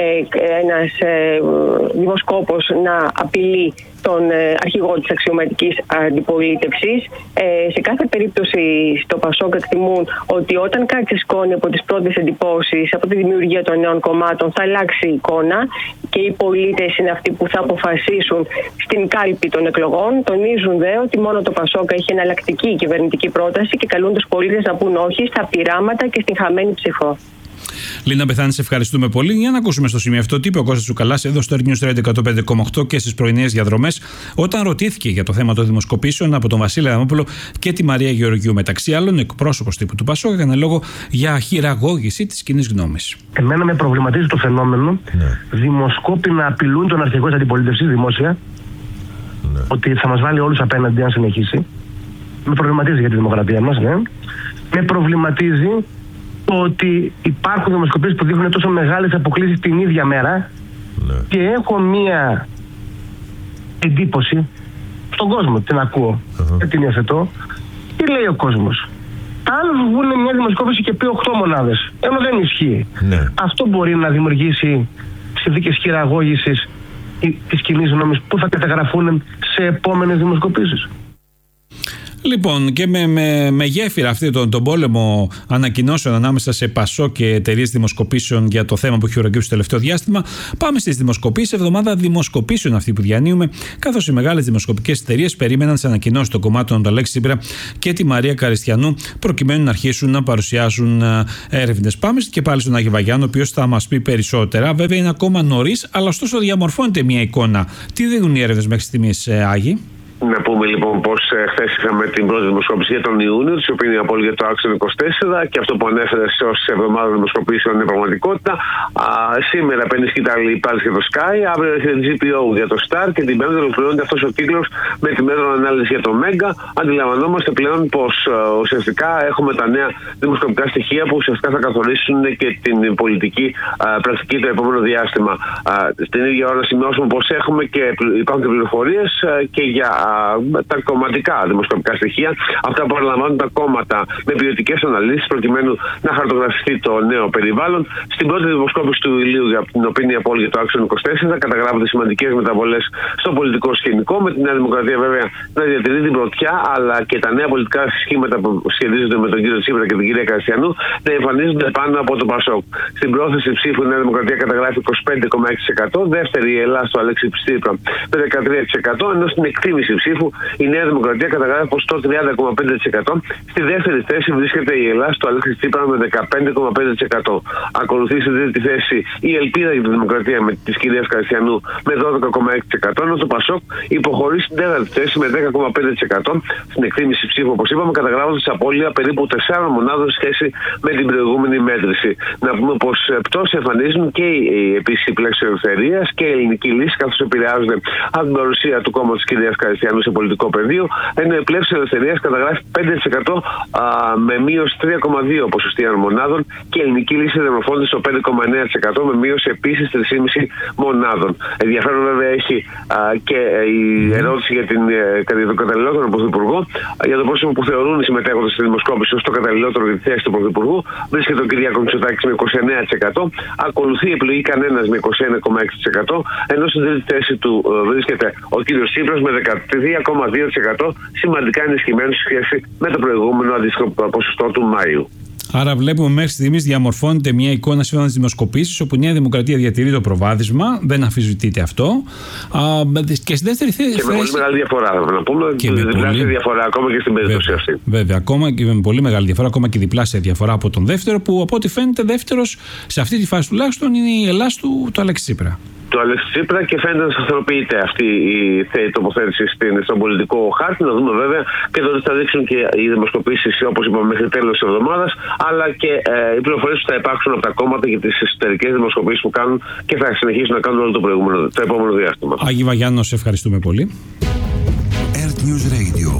ένας δημοσκόπος να απειλεί τον αρχηγό της αξιωματικής αντιπολίτευσης. Σε κάθε περίπτωση στο Πασόκ εκτιμούν ότι όταν κάτι ξεσκώνει από τις πρώτες εντυπώσεις, από τη δημιουργία των νέων κομμάτων, θα αλλάξει η εικόνα και οι πολίτες είναι αυτοί που θα αποφασίσουν στην κάλπη των εκλογών. Τονίζουν δε ότι μόνο το Πασόκ έχει εναλλακτική κυβερνητική πρόταση και καλούν τους πολίτες να πούν όχι στα πειράματα και στην χαμένη ψηφό. Λίνα Πεθάνη, σε ευχαριστούμε πολύ. Για να ακούσουμε στο σημείο αυτό τι είπε ο Κώστας Τσουκαλάς εδώ στο News Radio 105,8 και στις πρωινές διαδρομές, όταν ρωτήθηκε για το θέμα των δημοσκοπήσεων από τον Βασίλη Αδαμόπουλο και τη Μαρία Γεωργιού. Μεταξύ άλλων, εκπρόσωπος τύπου του Πασόκ έκανε λόγο για χειραγώγηση της κοινής γνώμης. Εμένα με προβληματίζει το φαινόμενο δημοσκόποι να απειλούν τον αρχηγό της αντιπολίτευσης δημόσια ότι θα μας βάλει όλους απέναντι αν συνεχίσει. Με προβληματίζει για τη δημοκρατία μας, ναι. Με προβληματίζει ότι υπάρχουν δημοσκοπήσεις που δείχνουν τόσο μεγάλες αποκλίσεις την ίδια μέρα και έχω μία εντύπωση στον κόσμο, την ακούω και την υιοθετώ. Τι λέει ο κόσμος? Αν βγουν μια δημοσκόπηση και πει 8 μονάδες, ενώ δεν ισχύει, αυτό μπορεί να δημιουργήσει συνθήκες χειραγώγησης της κοινής γνώμης που θα καταγραφούν σε επόμενες δημοσκοπήσεις. Λοιπόν, και με γέφυρα αυτή τον πόλεμο ανακοινώσεων ανάμεσα σε ΠΑΣΟΚ και εταιρείες δημοσκοπήσεων για το θέμα που έχει προκύψει το τελευταίο διάστημα, πάμε στις δημοσκοπήσεις. Εβδομάδα δημοσκοπήσεων αυτή που διανύουμε, καθώς οι μεγάλες δημοσκοπικές εταιρείες περίμεναν τις ανακοινώσεις των κομμάτων του Αλέξη Τσίπρα και τη Μαρία Καριστιανού, προκειμένου να αρχίσουν να παρουσιάζουν έρευνες. Πάμε και πάλι στον Άγιο Βαγιάννη, ο οποίος θα μας πει περισσότερα. Βέβαια είναι ακόμα νωρίς, αλλά ωστόσο διαμορφώνεται μια εικόνα. Τι δίνουν οι έρευνες μέχρι στιγμής, Άγιοι? Να πούμε λοιπόν πως χθες είχαμε την πρώτη δημοσκόπηση για τον Ιούνιο, της οποίας είναι απόλυτη για το άξονα 24, και αυτό που ανέφερες ως εβδομάδα δημοσκοπήσεων είναι πραγματικότητα. Σήμερα παίρνει σκητάλη πάλι για το Sky, αύριο έχει το GPO για το Star και την Πέμπτη ολοκληρώνεται αυτός ο κύκλος με τη μέτρο ανάλυση για το Mega. Αντιλαμβανόμαστε πλέον πως ουσιαστικά έχουμε τα νέα δημοσκοπικά στοιχεία που ουσιαστικά θα καθορίσουν και την πολιτική πρακτική το επόμενο διάστημα. Στην ίδια ώρα να σημειώσουμε πως έχουμε και υπάρχουν και πληροφορίες και για τα κομματικά δημοσκοπικά στοιχεία, αυτά που παραλαμβάνουν τα κόμματα με ποιοτικές αναλύσεις προκειμένου να χαρτογραφηθεί το νέο περιβάλλον. Στην πρώτη δημοσκόπηση του Ιουλίου, για την οποία είναι απόλυτη για το άξονα 24, καταγράφονται σημαντικές μεταβολές στο πολιτικό σκηνικό, με τη Νέα Δημοκρατία βέβαια να διατηρεί την πρωτιά, αλλά και τα νέα πολιτικά σχήματα που σχετίζονται με τον κύριο Τσίπρα και την κυρία Καριστιανού να εμφανίζονται πάνω από το ΠΑΣΟΚ. Στην πρόθεση ψήφου η Νέα Δημοκρατία καταγράφει 25,6%, δεύτερη η Ελλάδα στο Αλέξη Τσίπρα με 13%, ενώ στην εκτίμηση ψήφου η Νέα Δημοκρατία καταγράφει ποσοστό 30,5%. Στη δεύτερη θέση βρίσκεται η Ελλάδα στο Αλέξη Τσίπρα με 15,5%. Ακολουθεί στη τρίτη θέση η Ελπίδα για τη Δημοκρατία με τη κυρία Καριστιανού με 12,6%, ενώ το ΠΑΣΟΚ υποχωρεί στην τέταρτη θέση με 10,5%. Στην εκτίμηση ψήφου, όπως είπαμε, καταγράφονται σε απώλεια περίπου 4 μονάδων σχέση με την προηγούμενη μέτρηση. Να πούμε πως πτώση εμφανίζουν και η επίσημη πλέξη ελευθερίας και η ελληνική λύση, καθώς επηρεάζονται από την παρουσία του κόμματος της κυρίας Καριστιανού σε πολιτικό πεδίο, ενώ η πλεύση ελευθερίας καταγράφει 5% με μείωση 3,2 ποσοστιαίων μονάδων και η ελληνική λύση διαμορφώνεται στο 5,9% με μείωση επίσης 3,5 μονάδων. Ενδιαφέρον βέβαια έχει και η ερώτηση για τον καταλληλότερο Πρωθυπουργό, για το πρόσωπο που θεωρούν οι συμμετέχοντες στη δημοσκόπηση ως το καταλληλότερο για τη θέση του Πρωθυπουργού. Βρίσκεται ο κ. Μητσοτάκης με 29%, ακολουθεί η επιλογή κανένας με 21,6%, ενώ στην τρίτη θέση του βρίσκεται ο κ. Τσίπρας με 13,2%, σημαντικά ενισχυμένο σε σχέση με το προηγούμενο αντίστοιχο ποσοστό του Μάιου. Άρα βλέπουμε μέχρι στιγμής διαμορφώνεται μια εικόνα σύμφωνα με τις δημοσκοπήσεις, όπου η Νέα Δημοκρατία διατηρεί το προβάδισμα, δεν αμφισβητείται αυτό. Και στη δεύτερη θέση. Και με πολύ μεγάλη διαφορά, να πούμε. Και με διπλάσια διαφορά ακόμα και στην περίπτωση αυτή. Βέβαια, ακόμα και με πολύ μεγάλη διαφορά, ακόμα και διπλάσια διαφορά από τον δεύτερο, που από ό,τι φαίνεται δεύτερος σε αυτή τη φάση τουλάχιστον είναι η Ελλάδα του Αλέξη Τσίπρα. Του Αλέξη Τσίπρα, και φαίνεται να σταθεροποιείται αυτή η τοποθέτηση στον πολιτικό χάρτη. Να δούμε βέβαια και το τι θα δείξουν και οι δημοσκοπήσεις, όπως είπαμε, μέχρι τέλος της εβδομάδας, αλλά και οι πληροφορίες που θα υπάρξουν από τα κόμματα για τις εσωτερικές δημοσκοπήσεις που κάνουν και θα συνεχίσουν να κάνουν όλο το επόμενο διάστημα. Άγιο Βαγιάννη, σε ευχαριστούμε πολύ. Earth News Radio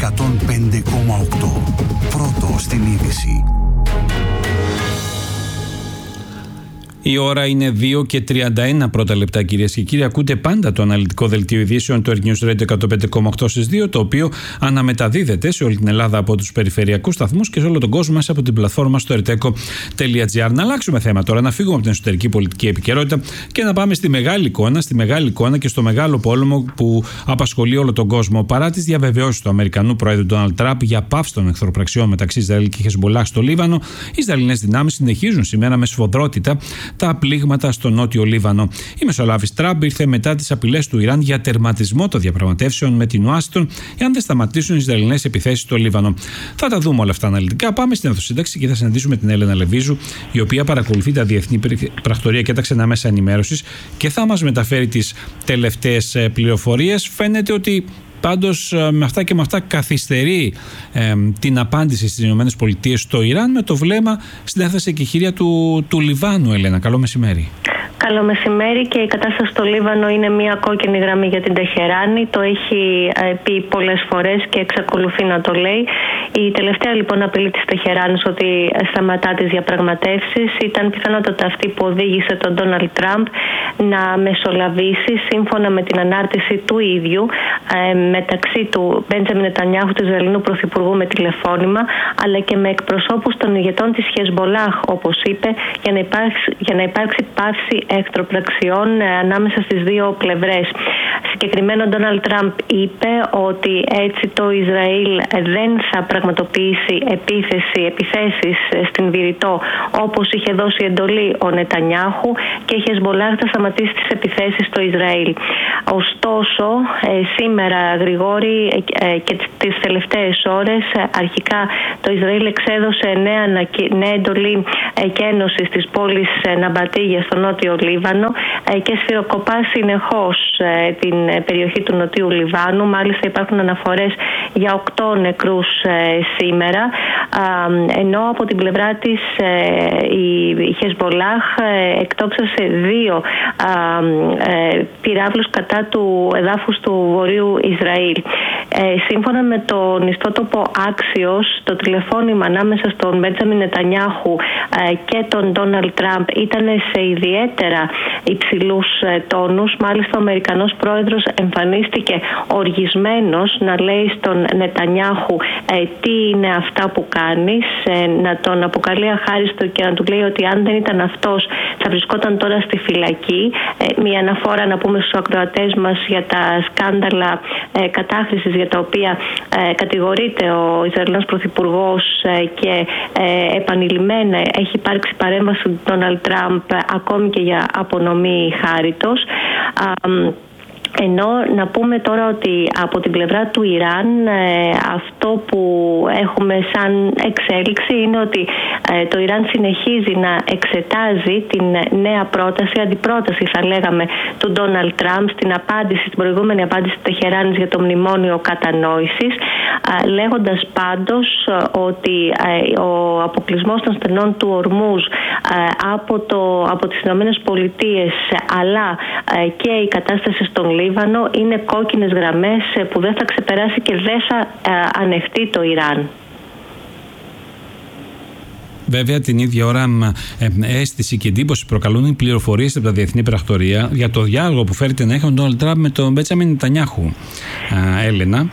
105,8. Πρώτο στην είδηση. Η ώρα είναι 2 και 31 πρώτα λεπτά, κυρίες και κύριοι. Ακούτε πάντα το αναλυτικό δελτίο ειδήσεων του Earth News Radio 105,8 στις 2, το οποίο αναμεταδίδεται σε όλη την Ελλάδα από τους περιφερειακούς σταθμούς και σε όλο τον κόσμο μέσα από την πλατφόρμα στο erteco.gr. Να αλλάξουμε θέμα τώρα, να φύγουμε από την εσωτερική πολιτική επικαιρότητα και να πάμε στη μεγάλη εικόνα και στο μεγάλο πόλεμο που απασχολεί όλο τον κόσμο. Παρά τις διαβεβαιώσεις του Αμερικανού Προέδρου Ντόναλντ Τραμπ για πάυση των εχθροπραξιών μεταξύ Ισραήλ και Χεσμολάχ στο Λίβανο, οι Ισραηλινές δυνάμεις συνεχίζουν σήμερα με σφοδρότητα τα πλήγματα στο νότιο Λίβανο. Η μεσολάβηση Τραμπ ήρθε μετά τις απειλές του Ιράν για τερματισμό των διαπραγματεύσεων με την Ουάσιγκτον εάν δεν σταματήσουν οι Ισραηλινές επιθέσεις στο Λίβανο. Θα τα δούμε όλα αυτά αναλυτικά. Πάμε στην Εθνοσύνταξη και θα συναντήσουμε την Έλενα Λεβίζου, η οποία παρακολουθεί τα διεθνή πρακτορία και τα ξενά μέσα ενημέρωσης και θα μας μεταφέρει τις τελευταίες πληροφορίες. Φαίνεται ότι πάντως με αυτά καθυστερεί την απάντηση στις ΗΠΑ στο Ιράν, με το βλέμμα στην έφταση εκεχηρία του Λιβάνου. Ελένα, καλό μεσημέρι. Καλό μεσημέρι. Και η κατάσταση στο Λίβανο είναι μια κόκκινη γραμμή για την Τεχεράνη. Το έχει πει πολλές φορές και εξακολουθεί να το λέει. Η τελευταία λοιπόν απειλή της Τεχεράνης ότι σταματά τις διαπραγματεύσεις ήταν πιθανότατα αυτή που οδήγησε τον Ντόναλντ Τραμπ να μεσολαβήσει σύμφωνα με την ανάρτηση του ίδιου μεταξύ του Μπέντζαμιν Νετανιάχου, του Ισραηλινού Πρωθυπουργού, με τηλεφώνημα, αλλά και με εκπροσώπους των ηγετών της Χεσμολάχ, όπως είπε, για να υπάρξει πάυση εχθροπραξιών ανάμεσα στις δύο πλευρές. Συγκεκριμένα ο Ντόναλντ Τραμπ είπε ότι έτσι το Ισραήλ δεν θα πραγματοποιήσει επιθέσεις στην Βηρητό όπως είχε δώσει εντολή ο Νετανιάχου, και η Χεσμολάχ θα σταματήσει τις επιθέσεις στο Ισραήλ. Ωστόσο, σήμερα, Γρηγόρη, και τις τελευταίες ώρες, αρχικά το Ισραήλ εξέδωσε νέα εντολή εκένωσης της πόλης Ναμπατίγια στο νότιο Λίβανο και σφυροκοπά συνεχώς την περιοχή του νοτιού Λιβάνου. Μάλιστα υπάρχουν αναφορές για 8 νεκρούς σήμερα, ενώ από την πλευρά της η Χεσμολάχ εκτόξευσε 2 πυράβλους κατά του εδάφους του Βορείου Ισραήλ. Σύμφωνα με τον ιστότοπο Axios, το τηλεφώνημα ανάμεσα στον Μπέντζαμιν Νετανιάχου και τον Ντόναλντ Τραμπ ήταν σε ιδιαίτερα υψηλούς τόνους. Μάλιστα, ο Αμερικανός πρόεδρος εμφανίστηκε οργισμένος να λέει στον Νετανιάχου τι είναι αυτά που κάνεις, να τον αποκαλεί αχάριστο και να του λέει ότι αν δεν ήταν αυτός θα βρισκόταν τώρα στη φυλακή. Μια αναφορά, να πούμε στους ακροατές μας, για τα σκάνδαλα κατάχρησης για τα οποία κατηγορείται ο Ισραηλινός Πρωθυπουργός και επανειλημμένα έχει υπάρξει παρέμβαση του Ντόναλντ Τραμπ ακόμη και για απονομή χάριτος. Ενώ να πούμε τώρα ότι από την πλευρά του Ιράν αυτό που έχουμε σαν εξέλιξη είναι ότι το Ιράν συνεχίζει να εξετάζει την νέα πρόταση, αντιπρόταση θα λέγαμε, του Ντόναλντ Τραμπ στην προηγούμενη απάντηση του Τεχεράνης για το μνημόνιο κατανόησης, λέγοντας πάντως ότι ο αποκλεισμός των στενών του Ορμούζ από τις Ηνωμένες Πολιτείες αλλά και η κατάσταση στον Λίβανο είναι κόκκινες γραμμές που δεν θα ξεπεράσει και δεν θα ανεχτεί το Ιράν. Βέβαια, την ίδια ώρα αίσθηση και εντύπωση προκαλούν οι πληροφορίες από τα διεθνή πρακτορία για το διάλογο που φέρεται να έχει ο Ντόναλντ Τραμπ με τον Μπέντζαμιν Νετανιάχου. Έλενα.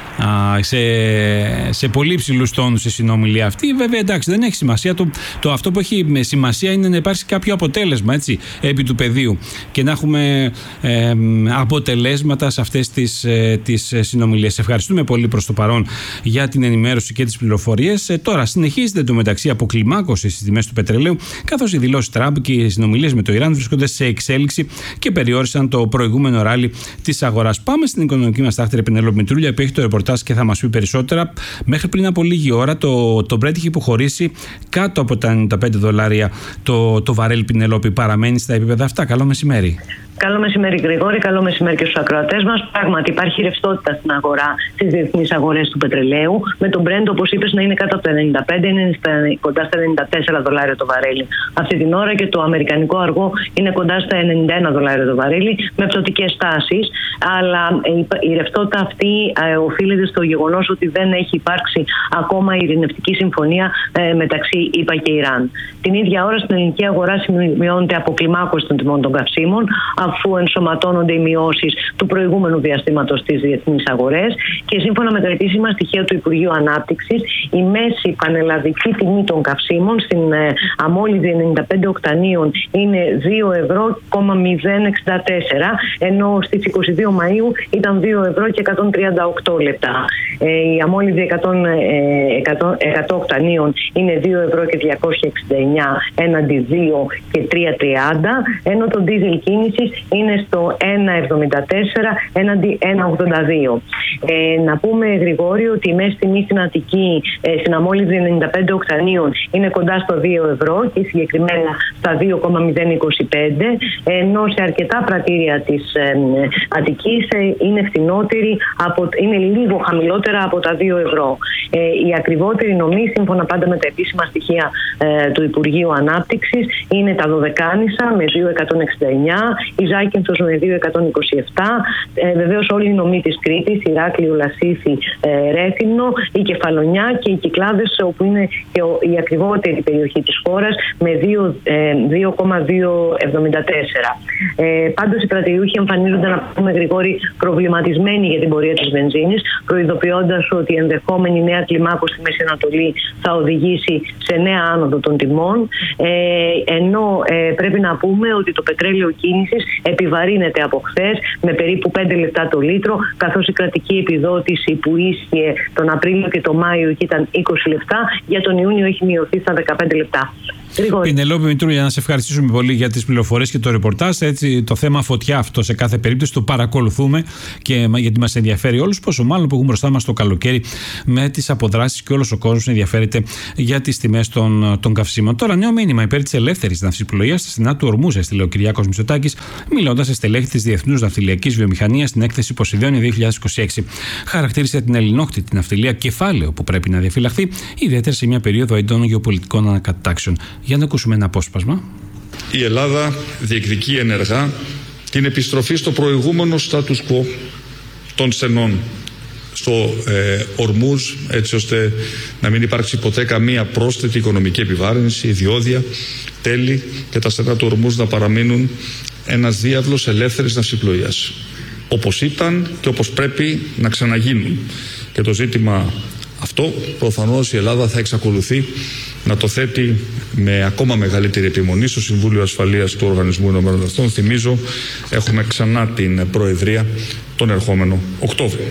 Σε πολύ υψηλούς τόνους η συνομιλία αυτή. Βέβαια, εντάξει, δεν έχει σημασία. Αυτό που έχει σημασία είναι να υπάρξει κάποιο αποτέλεσμα, έτσι, επί του πεδίου και να έχουμε αποτελέσματα σε αυτές τις συνομιλίες. Ευχαριστούμε πολύ προς το παρόν για την ενημέρωση και τις πληροφορίες. Τώρα συνεχίζεται εντωμεταξύ αποκλιμάκωση στις τιμές του πετρελαίου, καθώς οι δηλώσεις Τραμπ και οι συνομιλίες με το Ιράν βρίσκονται σε εξέλιξη και περιόρισαν το προηγούμενο ράλι της αγοράς. Πάμε στην οικονομική μας τάχτηρη Πενέλοπη Μητρούλια, που έχει το ρεπορτάζ και θα μας πει περισσότερα. Μέχρι πριν από λίγη ώρα το Brent είχε υποχωρήσει κάτω από τα $95 το βαρέλ. Πινελόπη, παραμένει στα επίπεδα αυτά. Καλό μεσημέρι. Καλό μεσημέρι, Γρηγόρη. Καλό μεσημέρι και στους ακροατές μας. Πράγματι, υπάρχει ρευστότητα στην αγορά, στις διεθνείς αγορές του πετρελαίου. Με τον Brent, όπως είπες, να είναι κάτω από τα 95, είναι κοντά στα $94 το βαρέλι αυτή την ώρα, και το αμερικανικό αργό είναι κοντά στα $91 το βαρέλι, με πτωτικές τάσεις. Αλλά η ρευστότητα αυτή οφείλεται στο γεγονός ότι δεν έχει υπάρξει ακόμα ειρηνευτική συμφωνία μεταξύ ΗΠΑ και Ιράν. Την ίδια ώρα στην ελληνική αγορά σημειώνεται αποκλιμάκωση των τιμών των καυσίμων, αφού ενσωματώνονται οι μειώσεις του προηγούμενου διαστήματος στις διεθνείς αγορές, και σύμφωνα με τα επίσημα στοιχεία του Υπουργείου Ανάπτυξης, η μέση πανελλαδική τιμή των καυσίμων στην αμόλυδη 95 οκτανίων είναι €2,064, ενώ στις 22 Μαΐου ήταν €2,138. Η αμόλυδη 100 οκτανίων είναι €2,269 έναντι €2,330, ενώ το ντίζελ κίνησης είναι στο 1,74 έναντι 1,82. Να πούμε, Γρηγόρη, ότι η μέση τιμή στην Αττική στην αμόλυδη 95 οκτανίων είναι κοντά στο €2 και συγκεκριμένα στα 2,025, ενώ σε αρκετά πρατήρια της Αττικής είναι φθηνότερη, είναι λίγο χαμηλότερα από τα €2. Η ακριβότερη νομή, σύμφωνα πάντα με τα επίσημα στοιχεία του Υπουργείου Ανάπτυξης, είναι τα Δωδεκάνησα με 2,169, η η Ζάκυνθος με 2,127. Βεβαίως όλοι οι νομοί της Κρήτης, Ηράκλειο, Λασίθι, Ρέθυμνο, η Κεφαλονιά και οι Κυκλάδες, όπου είναι και η ακριβότερη περιοχή της χώρας, με 2,274. Πάντως οι πρατηριούχοι εμφανίζονται, να πούμε Γρηγόρη, προβληματισμένοι για την πορεία της βενζίνης, προειδοποιώντας ότι η ενδεχόμενη νέα κλιμάκωση στη Μέση Ανατολή θα οδηγήσει σε νέα άνοδο των τιμών, ενώ πρέπει να πούμε ότι το πετρέλαιο κίνησης επιβαρύνεται από χθες με περίπου 5 λεπτά το λίτρο, καθώς η κρατική επιδότηση που ίσχυε τον Απρίλιο και τον Μάιο εκεί ήταν 20 λεπτά, για τον Ιούνιο έχει μειωθεί στα 15 λεπτά. Πινελόπη Μητρούλη, να σε ευχαριστήσουμε πολύ για τις πληροφορίες και το ρεπορτάζ. Έτσι, το θέμα φωτιά αυτό σε κάθε περίπτωση το παρακολουθούμε, και γιατί μας ενδιαφέρει όλους, πόσο μάλλον που έχουμε μπροστά μας το καλοκαίρι με τις αποδράσεις και όλος ο κόσμος ενδιαφέρεται για τις τιμές των καυσίμων. Τώρα, νέο μήνυμα υπέρ της ελεύθερης ναυσιπλοείας στα στενά του Ορμούζ, έστειλε ο Κυριάκος Μητσοτάκης, μιλώντας σε στελέχη της Διεθνούς Ναυτιλιακής Βιομηχανίας στην έκθεση Ποσειδόνια 2026. Χαρακτήρισε την ελληνόκτητη ναυτιλία κεφάλαιο που πρέπει να διαφυλαχθεί, ιδιαίτερα σε μια περίοδο έντονων γεωπολιτικών ανακατάξεων. Για να ακούσουμε ένα απόσπασμα. Η Ελλάδα διεκδικεί ενεργά την επιστροφή στο προηγούμενο status quo των στενών στο Ορμούζ, έτσι ώστε να μην υπάρξει ποτέ καμία πρόσθετη οικονομική επιβάρυνση, διόδια, τέλη, και τα στενά του Ορμούζ να παραμείνουν ένας διάβλος ελεύθερης ναυσιπλοείας, όπως ήταν και όπως πρέπει να ξαναγίνουν. Και το ζήτημα αυτό προφανώς η Ελλάδα θα εξακολουθεί να το θέτει με ακόμα μεγαλύτερη επιμονή στο Συμβούλιο Ασφαλείας του Οργανισμού Ηνωμένων Εθνών. Θυμίζω, έχουμε ξανά την Προεδρία τον ερχόμενο Οκτώβριο.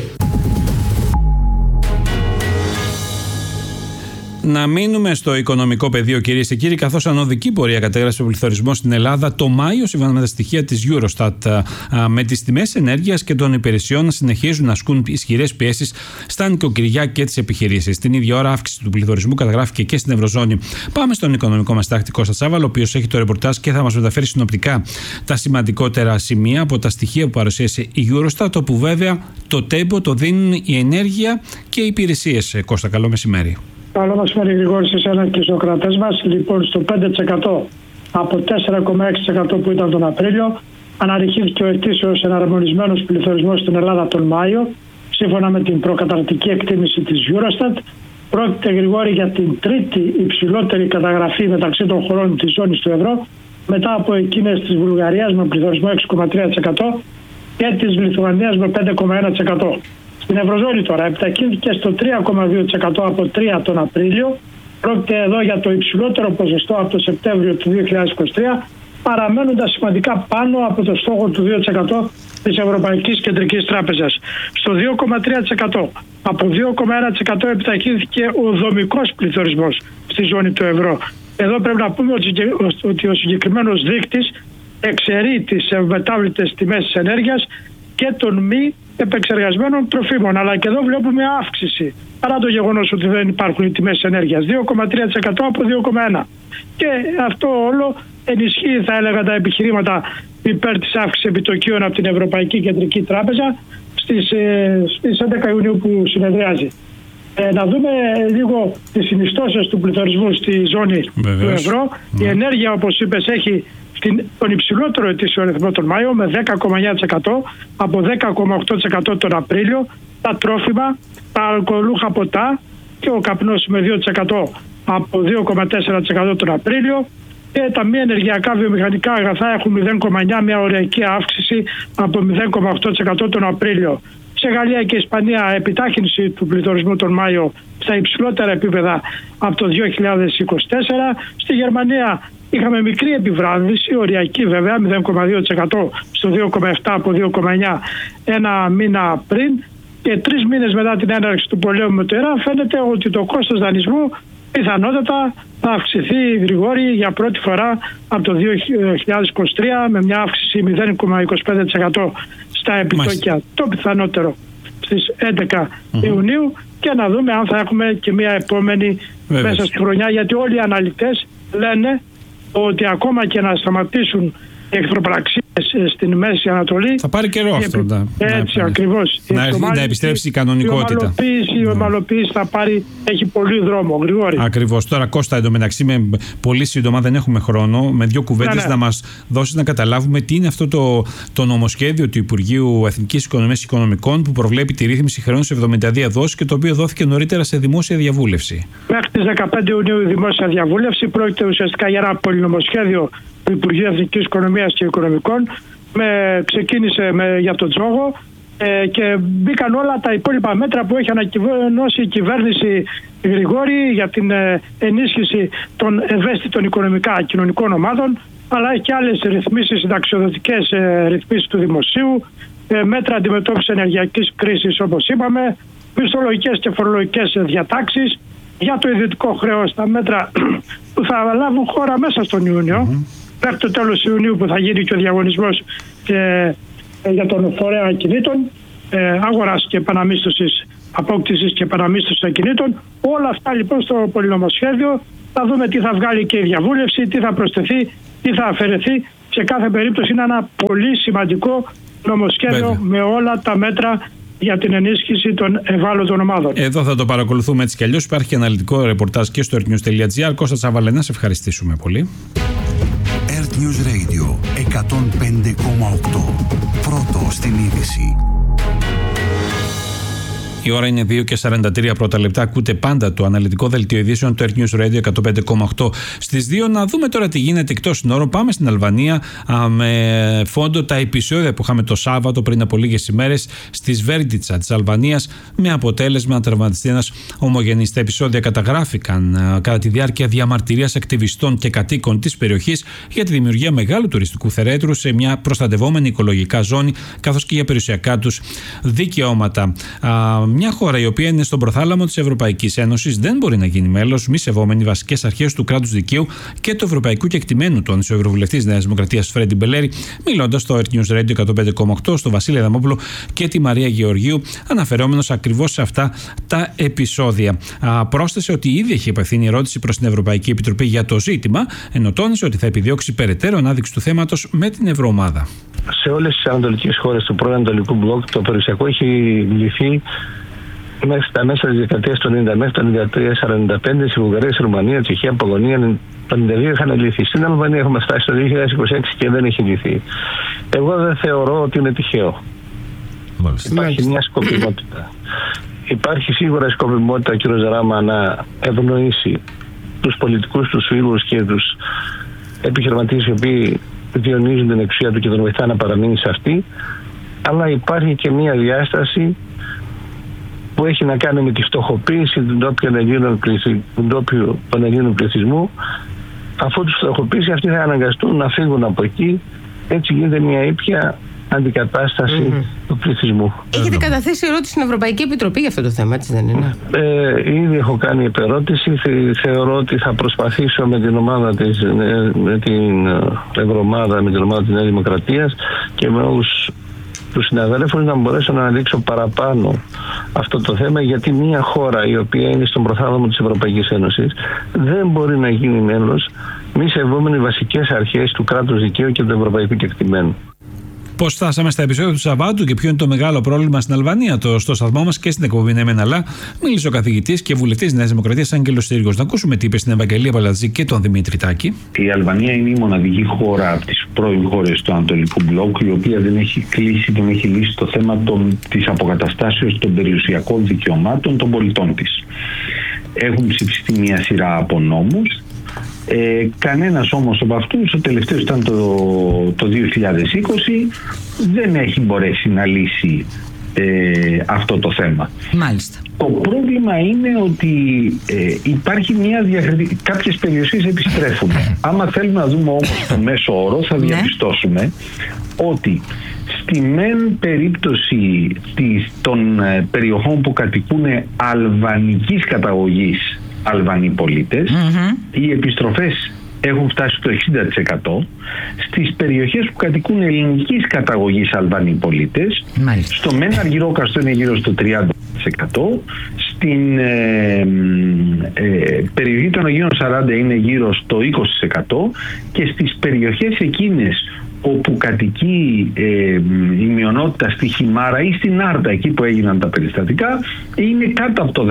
Να μείνουμε στο οικονομικό πεδίο, κυρίες και κύριοι, καθώς ανωδική πορεία κατέγραψε ο πληθωρισμός στην Ελλάδα το Μάιο, σύμφωνα με τα στοιχεία της Eurostat, με τις τιμές ενέργειας και των υπηρεσιών να συνεχίζουν να ασκούν ισχυρές πιέσεις στα νοικοκυριά και τις επιχειρήσεις. Την ίδια ώρα, αύξηση του πληθωρισμού καταγράφηκε και στην Ευρωζώνη. Πάμε στον οικονομικό μας τάκτη Κώστα Τσάβαλο, ο οποίος έχει το ρεπορτάζ και θα μας μεταφέρει συνοπτικά τα σημαντικότερα σημεία από τα στοιχεία που παρουσίασε η Eurostat, όπου βέβαια το τέμπο το δίνουν η ενέργεια και οι υπηρεσίες. Κώστα, καλό μεσημέρι. Καλό μεσημέρι, Γρηγόρη, σε εσένα και στους κρατές μας. Λοιπόν, στο 5% από 4,6% που ήταν τον Απρίλιο, αναρριχήθηκε ο ετήσιος εναρμονισμένος πληθωρισμός στην Ελλάδα τον Μάιο, σύμφωνα με την προκαταρκτική εκτίμηση της Eurostat. Πρόκειται, Γρηγόρη, για την τρίτη υψηλότερη καταγραφή μεταξύ των χωρών της ζώνης του ευρώ, μετά από εκείνες της Βουλγαρίας με πληθωρισμό 6,3% και της Λιθουανίας με 5,1%. Στην Ευρωζώνη τώρα επιταχύνθηκε στο 3,2% από 3 τον Απρίλιο. Πρόκειται εδώ για το υψηλότερο ποσοστό από το Σεπτέμβριο του 2023, παραμένοντας σημαντικά πάνω από το στόχο του 2% της Ευρωπαϊκής Κεντρικής Τράπεζας. Στο 2,3% από 2,1% επιταχύνθηκε ο δομικός πληθωρισμός στη ζώνη του ευρώ. Εδώ πρέπει να πούμε ότι ο συγκεκριμένος δείκτης εξαιρεί τις ευμετάβλητες τιμές της ενέργειας και των μη επεξεργασμένων τροφίμων. Αλλά και εδώ βλέπουμε αύξηση, παρά το γεγονός ότι δεν υπάρχουν οι τιμές ενέργειας. 2,3% από 2,1%. Και αυτό όλο ενισχύει, θα έλεγα, τα επιχειρήματα υπέρ της αύξησης επιτοκίων από την Ευρωπαϊκή Κεντρική Τράπεζα στις 11 Ιουνίου που συνεδριάζει. Να δούμε λίγο τις συνιστώσεις του πληθωρισμού στη ζώνη του ευρώ. Η ενέργεια, όπως είπες, έχει τον υψηλότερο ετήσιο ρυθμό τον Μάιο με 10,9% από 10,8% τον Απρίλιο. Τα τρόφιμα, τα αλκοολούχα ποτά και ο καπνός με 2% από 2,4% τον Απρίλιο. Και τα μη ενεργειακά βιομηχανικά αγαθά έχουν 0,9%, μια ωριακή αύξηση από 0,8% τον Απρίλιο. Σε Γαλλία και Ισπανία επιτάχυνση του πληθωρισμού τον Μάιο στα υψηλότερα επίπεδα από το 2024. Στη Γερμανία είχαμε μικρή επιβράδυση, οριακή βέβαια, 0,2% στο 2,7% από 2,9% ένα μήνα πριν. Και 3 μήνες μετά την έναρξη του πολέμου με το Ιράν φαίνεται ότι το κόστος δανεισμού πιθανότατα θα αυξηθεί, Γρηγόρη, για πρώτη φορά από το 2023 με μια αύξηση 0,25% στα επιτόκια. Το πιθανότερο στις 11 Ιουνίου, και να δούμε αν θα έχουμε και μια επόμενη μέσα στη χρονιά, γιατί όλοι οι αναλυτές λένε ότι ακόμα και να σταματήσουν οι εχθροπραξίες στην Μέση Ανατολή. Θα πάρει καιρό αυτό. Έτσι ακριβώς. Να επιστρέψει η κανονικότητα. Η ομαλοποίηση θα πάρει, έχει πολύ δρόμο, Γρηγόρη. Ακριβώς. Τώρα, Κώστα, εντωμεταξύ, με πολύ σύντομα, δεν έχουμε χρόνο, με δύο κουβέντες να μας δώσεις να καταλάβουμε τι είναι αυτό το νομοσχέδιο του Υπουργείου Εθνικής Οικονομίας και Οικονομικών που προβλέπει τη ρύθμιση χρεών σε 72 δόσεις και το οποίο δόθηκε νωρίτερα σε δημόσια διαβούλευση. Μέχρι τις 15 Ιουνίου η δημόσια διαβούλευση πρόκειται ουσιαστικά για ένα πολυνομοσχέδιο του Υπουργείου Εθνικής Οικονομίας και Οικονομικών. Ξεκίνησε για τον τζόγο και μπήκαν όλα τα υπόλοιπα μέτρα που έχει ανακοινώσει η κυβέρνηση, Γρηγόρη, για την ενίσχυση των ευαίσθητων οικονομικά κοινωνικών ομάδων, αλλά έχει και άλλες ρυθμίσεις, συνταξιοδοτικές ρυθμίσεις του δημοσίου, μέτρα αντιμετώπισης ενεργειακής κρίσης, όπως είπαμε, μισθολογικές και φορολογικές διατάξεις για το ιδιωτικό χρέος, τα μέτρα που θα λάβουν χώρα μέσα στον Ιούνιο, μέχρι το τέλος Ιουνίου που θα γίνει και ο διαγωνισμός για τον φορέα ακινήτων, αγοράς και επαναμίσθωσης, απόκτησης και επαναμίσθωσης ακινήτων. Όλα αυτά λοιπόν στο πολυνομοσχέδιο θα δούμε τι θα βγάλει και η διαβούλευση, τι θα προσθεθεί, τι θα αφαιρεθεί. Σε κάθε περίπτωση είναι ένα πολύ σημαντικό νομοσχέδιο με όλα τα μέτρα για την ενίσχυση των ευάλωτων ομάδων. Εδώ θα το παρακολουθούμε έτσι κι αλλιώς. Υπάρχει και αναλυτικό ρεπορτάζ και στο earthnews.gr. Κώστα Τσαβαλέ, σε ευχαριστήσουμε πολύ. Earth News Radio 105,8. Πρώτο στην είδηση. Η ώρα είναι 2:43 πρώτα λεπτά. Ακούτε πάντα το αναλυτικό δελτίο ειδήσεων του Earth News Radio 105,8. Στις 2 να δούμε τώρα τι γίνεται εκτός συνόρων. Πάμε στην Αλβανία με φόντο τα επεισόδια που είχαμε το Σάββατο πριν από λίγες ημέρες στη Σβέρντιτσα της Αλβανίας, με αποτέλεσμα να τραυματιστεί ένας ομογενής. Τα επεισόδια καταγράφηκαν κατά τη διάρκεια διαμαρτυρίας ακτιβιστών και κατοίκων της περιοχής για τη δημιουργία μεγάλου τουριστικού θερέτρου σε μια προστατευόμενη οικολογικά ζώνη, καθώς και για περιουσιακά τους δικαιώματα. Μια χώρα η οποία είναι στον προθάλαμο της Ευρωπαϊκής Ένωσης δεν μπορεί να γίνει μέλος μη σεβόμενη βασικές αρχές του κράτους δικαίου και του ευρωπαϊκού κεκτημένου, τόνισε ο Ευρωβουλευτής Νέας Δημοκρατίας Φρέντι Μπελέρη, μιλώντας στο Earth News Radio 105,8 στο Βασίλη Αδαμόπουλο και τη Μαρία Γεωργίου, αναφερόμενος ακριβώς σε αυτά τα επεισόδια. Πρόσθεσε ότι ήδη έχει απευθύνει ερώτηση προς την Ευρωπαϊκή Επιτροπή για το ζήτημα, ενώ τόνισε ότι θα επιδιώξει περαιτέρω ανάδειξη του θέματος με την Ευρωομάδα. Σε όλες τις ανατολικές χώρες του πρώην Ανατολικού Μπλοκ το περιουσιακό έχει λυθεί μέχρι τα μέσα της δεκαετίας του 90, μέχρι το 1993-1945, στη Βουλγαρία, στη Ρουμανία, Τσεχία, Πολωνία, το 1992 είχαν λυθεί. Στην Αλβανία έχουμε φτάσει στο 2026 και δεν έχει λυθεί. Εγώ δεν θεωρώ ότι είναι τυχαίο. Υπάρχει μια σκοπιμότητα. Υπάρχει σίγουρα σκοπιμότητα, κ. Ζαράμα, να ευνοήσει τους πολιτικούς, τους φίλους και τους επιχειρηματίες οι οποίοι διονύζουν την εξουσία του και τον βοηθά να παραμείνει σε αυτή, αλλά υπάρχει και μια διάσταση που έχει να κάνει με τη φτωχοποίηση του ντόπιου Ελλήνων πληθυσμού. Αφού τους φτωχοποίηση, αυτοί θα αναγκαστούν να φύγουν από εκεί. Έτσι γίνεται μια ήπια αντικατάσταση του πληθυσμού. Έχετε καταθέσει ερώτηση στην Ευρωπαϊκή Επιτροπή για αυτό το θέμα, έτσι δεν είναι? Ήδη έχω κάνει επερώτηση. Θεωρώ ότι θα προσπαθήσω με την ομάδα της, με την Ευρωομάδα, με την ομάδα της Νέας Δημοκρατίας και με όλους τους συναδέλφους να μπορέσω να αναδείξω παραπάνω αυτό το θέμα, γιατί μια χώρα η οποία είναι στον προθάλαμο της Ευρωπαϊκής Ένωσης δεν μπορεί να γίνει μέλος μη σεβόμενη βασικές αρχές του κράτους δικαίου και του ευρωπαϊκού κεκτημένου. Πώς φτάσαμε στα επεισόδια του Σαββάτου και ποιο είναι το μεγάλο πρόβλημα στην Αλβανία? Στο σταθμό μας και στην εκπομπή Ναι Μεν Αλλά μίλησε ο καθηγητής και βουλευτής Νέας Δημοκρατίας Άγγελος Στήριγος. Να ακούσουμε τι είπε στην Ευαγγελία Παλατζή και τον Δημήτρη Τάκη. Η Αλβανία είναι η μοναδική χώρα από τις πρώην χώρες του Ανατολικού Μπλοκ η οποία δεν έχει κλείσει, δεν έχει λύσει το θέμα της αποκαταστάσεως των περιουσιακών δικαιωμάτων των πολιτών της. Έχουν ψηφιστεί μια σειρά από νόμους. Κανένας όμως από αυτούς, ο τελευταίος ήταν το 2020, δεν έχει μπορέσει να λύσει αυτό το θέμα. Μάλιστα. Το πρόβλημα είναι ότι υπάρχει μια διακριτική. Κάποιες περιοχές επιστρέφουν. Άμα θέλουμε να δούμε όμως το μέσο όρο, θα διαπιστώσουμε ότι στη μεν περίπτωση των περιοχών που κατοικούν αλβανικής καταγωγής Αλβανοί πολίτες, οι επιστροφές έχουν φτάσει στο 60%. Στις περιοχές που κατοικούν ελληνικής καταγωγής Αλβανοί πολίτες, στο μεν Αργυρόκαστρο είναι γύρω στο 30%, στην περιοχή των Αγίων 40 είναι γύρω στο 20% και στις περιοχές εκείνες όπου κατοικεί η μειονότητα στη Χιμάρα ή στην Άρτα, εκεί που έγιναν τα περιστατικά, είναι κάτω από το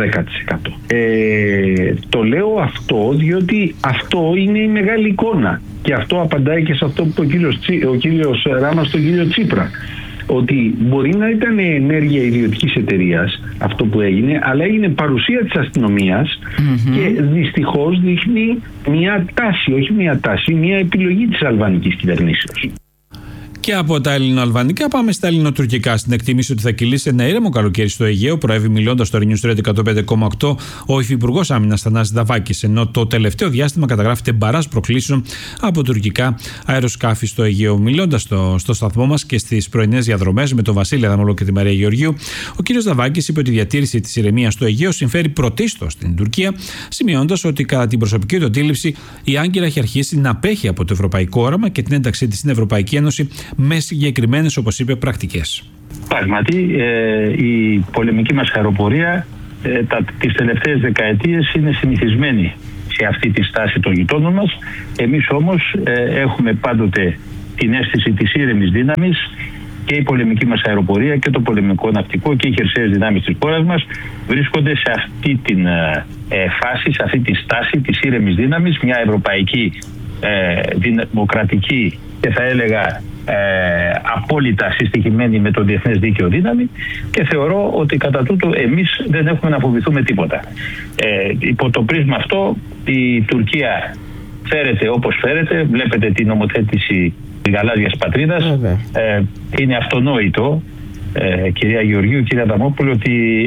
10%. Το λέω αυτό διότι αυτό είναι η μεγάλη εικόνα και αυτό απαντάει και σε αυτό που ο κύριος Ράμα στον κύριο Τσίπρα, ότι μπορεί να ήταν ενέργεια ιδιωτικής εταιρείας αυτό που έγινε, αλλά έγινε παρουσία της αστυνομίας και δυστυχώς δείχνει μια τάση, όχι μια τάση, μια επιλογή της αλβανικής κυβερνήσεως. Και από τα ελληνοαλβανικά πάμε στα ελληνοτουρκικά. Στην εκτίμηση ότι θα κυλήσει ένα ήρεμο καλοκαίρι στο Αιγαίο, προέβη μιλώντας στο News Radio 105,8 ο Υφυπουργός Άμυνας Θανάσης Δαβάκης, ενώ το τελευταίο διάστημα καταγράφεται μπαράζ προκλήσεων από τουρκικά αεροσκάφη στο Αιγαίο. Μιλώντας στο σταθμό μας και στις πρωινές διαδρομές με τον Βασίλη Αδαμολό και τη Μαρία Γεωργίου, ο κ. Δαβάκης είπε ότι η διατήρηση της ηρεμίας στο Αιγαίο συμφέρει πρωτίστως στην Τουρκία, σημειώνοντας ότι κατά την προσωπική του αντίληψη η Άγκυρα έχει αρχίσει να απέχει από το ευρωπαϊκό όραμα και την ένταξή της στην Ευρωπαϊκή Ένωση με συγκεκριμένες, όπως είπε, πρακτικές. Πράγματι, η πολεμική μας αεροπορία τις τελευταίες δεκαετίες είναι συνηθισμένη σε αυτή τη στάση των γειτόνων μας. Εμείς όμως έχουμε πάντοτε την αίσθηση της ήρεμης δύναμης και η πολεμική μας αεροπορία και το πολεμικό ναυτικό και οι χερσαίες δυνάμεις της χώρας μας βρίσκονται σε αυτή την φάση, σε αυτή τη στάση της ήρεμης δύναμης, μια ευρωπαϊκή δημοκρατική και θα έλεγα απόλυτα συστοιχημένη με το διεθνές δίκαιο δύναμη, και θεωρώ ότι κατά τούτο εμείς δεν έχουμε να φοβηθούμε τίποτα. Υπό το πρίσμα αυτό η Τουρκία φέρεται όπως φέρεται. Βλέπετε την νομοθέτηση της γαλάζιας πατρίδας. Είναι αυτονόητο, κυρία Γεωργίου, κυρία Αδαμόπουλο, ότι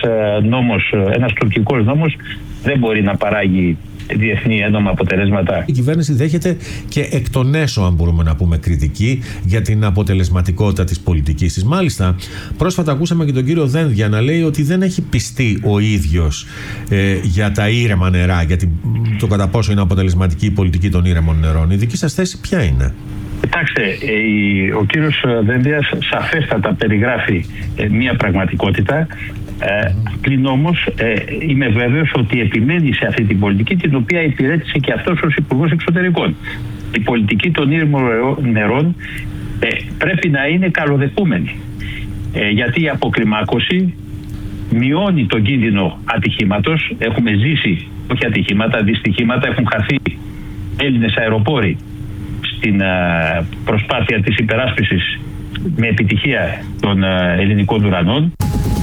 ένας τουρκικός νόμος δεν μπορεί να παράγει διεθνή ένομα αποτελέσματα. Η κυβέρνηση δέχεται και εκ των έσω, αν μπορούμε να πούμε, κριτική για την αποτελεσματικότητα της πολιτικής της. Μάλιστα, πρόσφατα ακούσαμε και τον κύριο Δένδια να λέει ότι δεν έχει πιστεί ο ίδιος για τα ήρεμα νερά, για το κατά πόσο είναι αποτελεσματική η πολιτική των ήρεμων νερών. Η δική σας θέση ποια είναι? Κοιτάξτε, ο κύριος Δένδιας σαφέστατα περιγράφει μια πραγματικότητα. Πλην όμως είμαι βέβαιος ότι επιμένει σε αυτή την πολιτική, την οποία υπηρέτησε και αυτός ως Υπουργός Εξωτερικών. Η πολιτική των ήρεμων νερών πρέπει να είναι καλοδεχούμενη, γιατί η αποκλιμάκωση μειώνει τον κίνδυνο ατυχήματος. Έχουμε ζήσει, όχι ατυχήματα, δυστυχήματα. Έχουν χαθεί Έλληνες αεροπόροι στην προσπάθεια της υπεράσπισης με επιτυχία των ελληνικών ουρανών.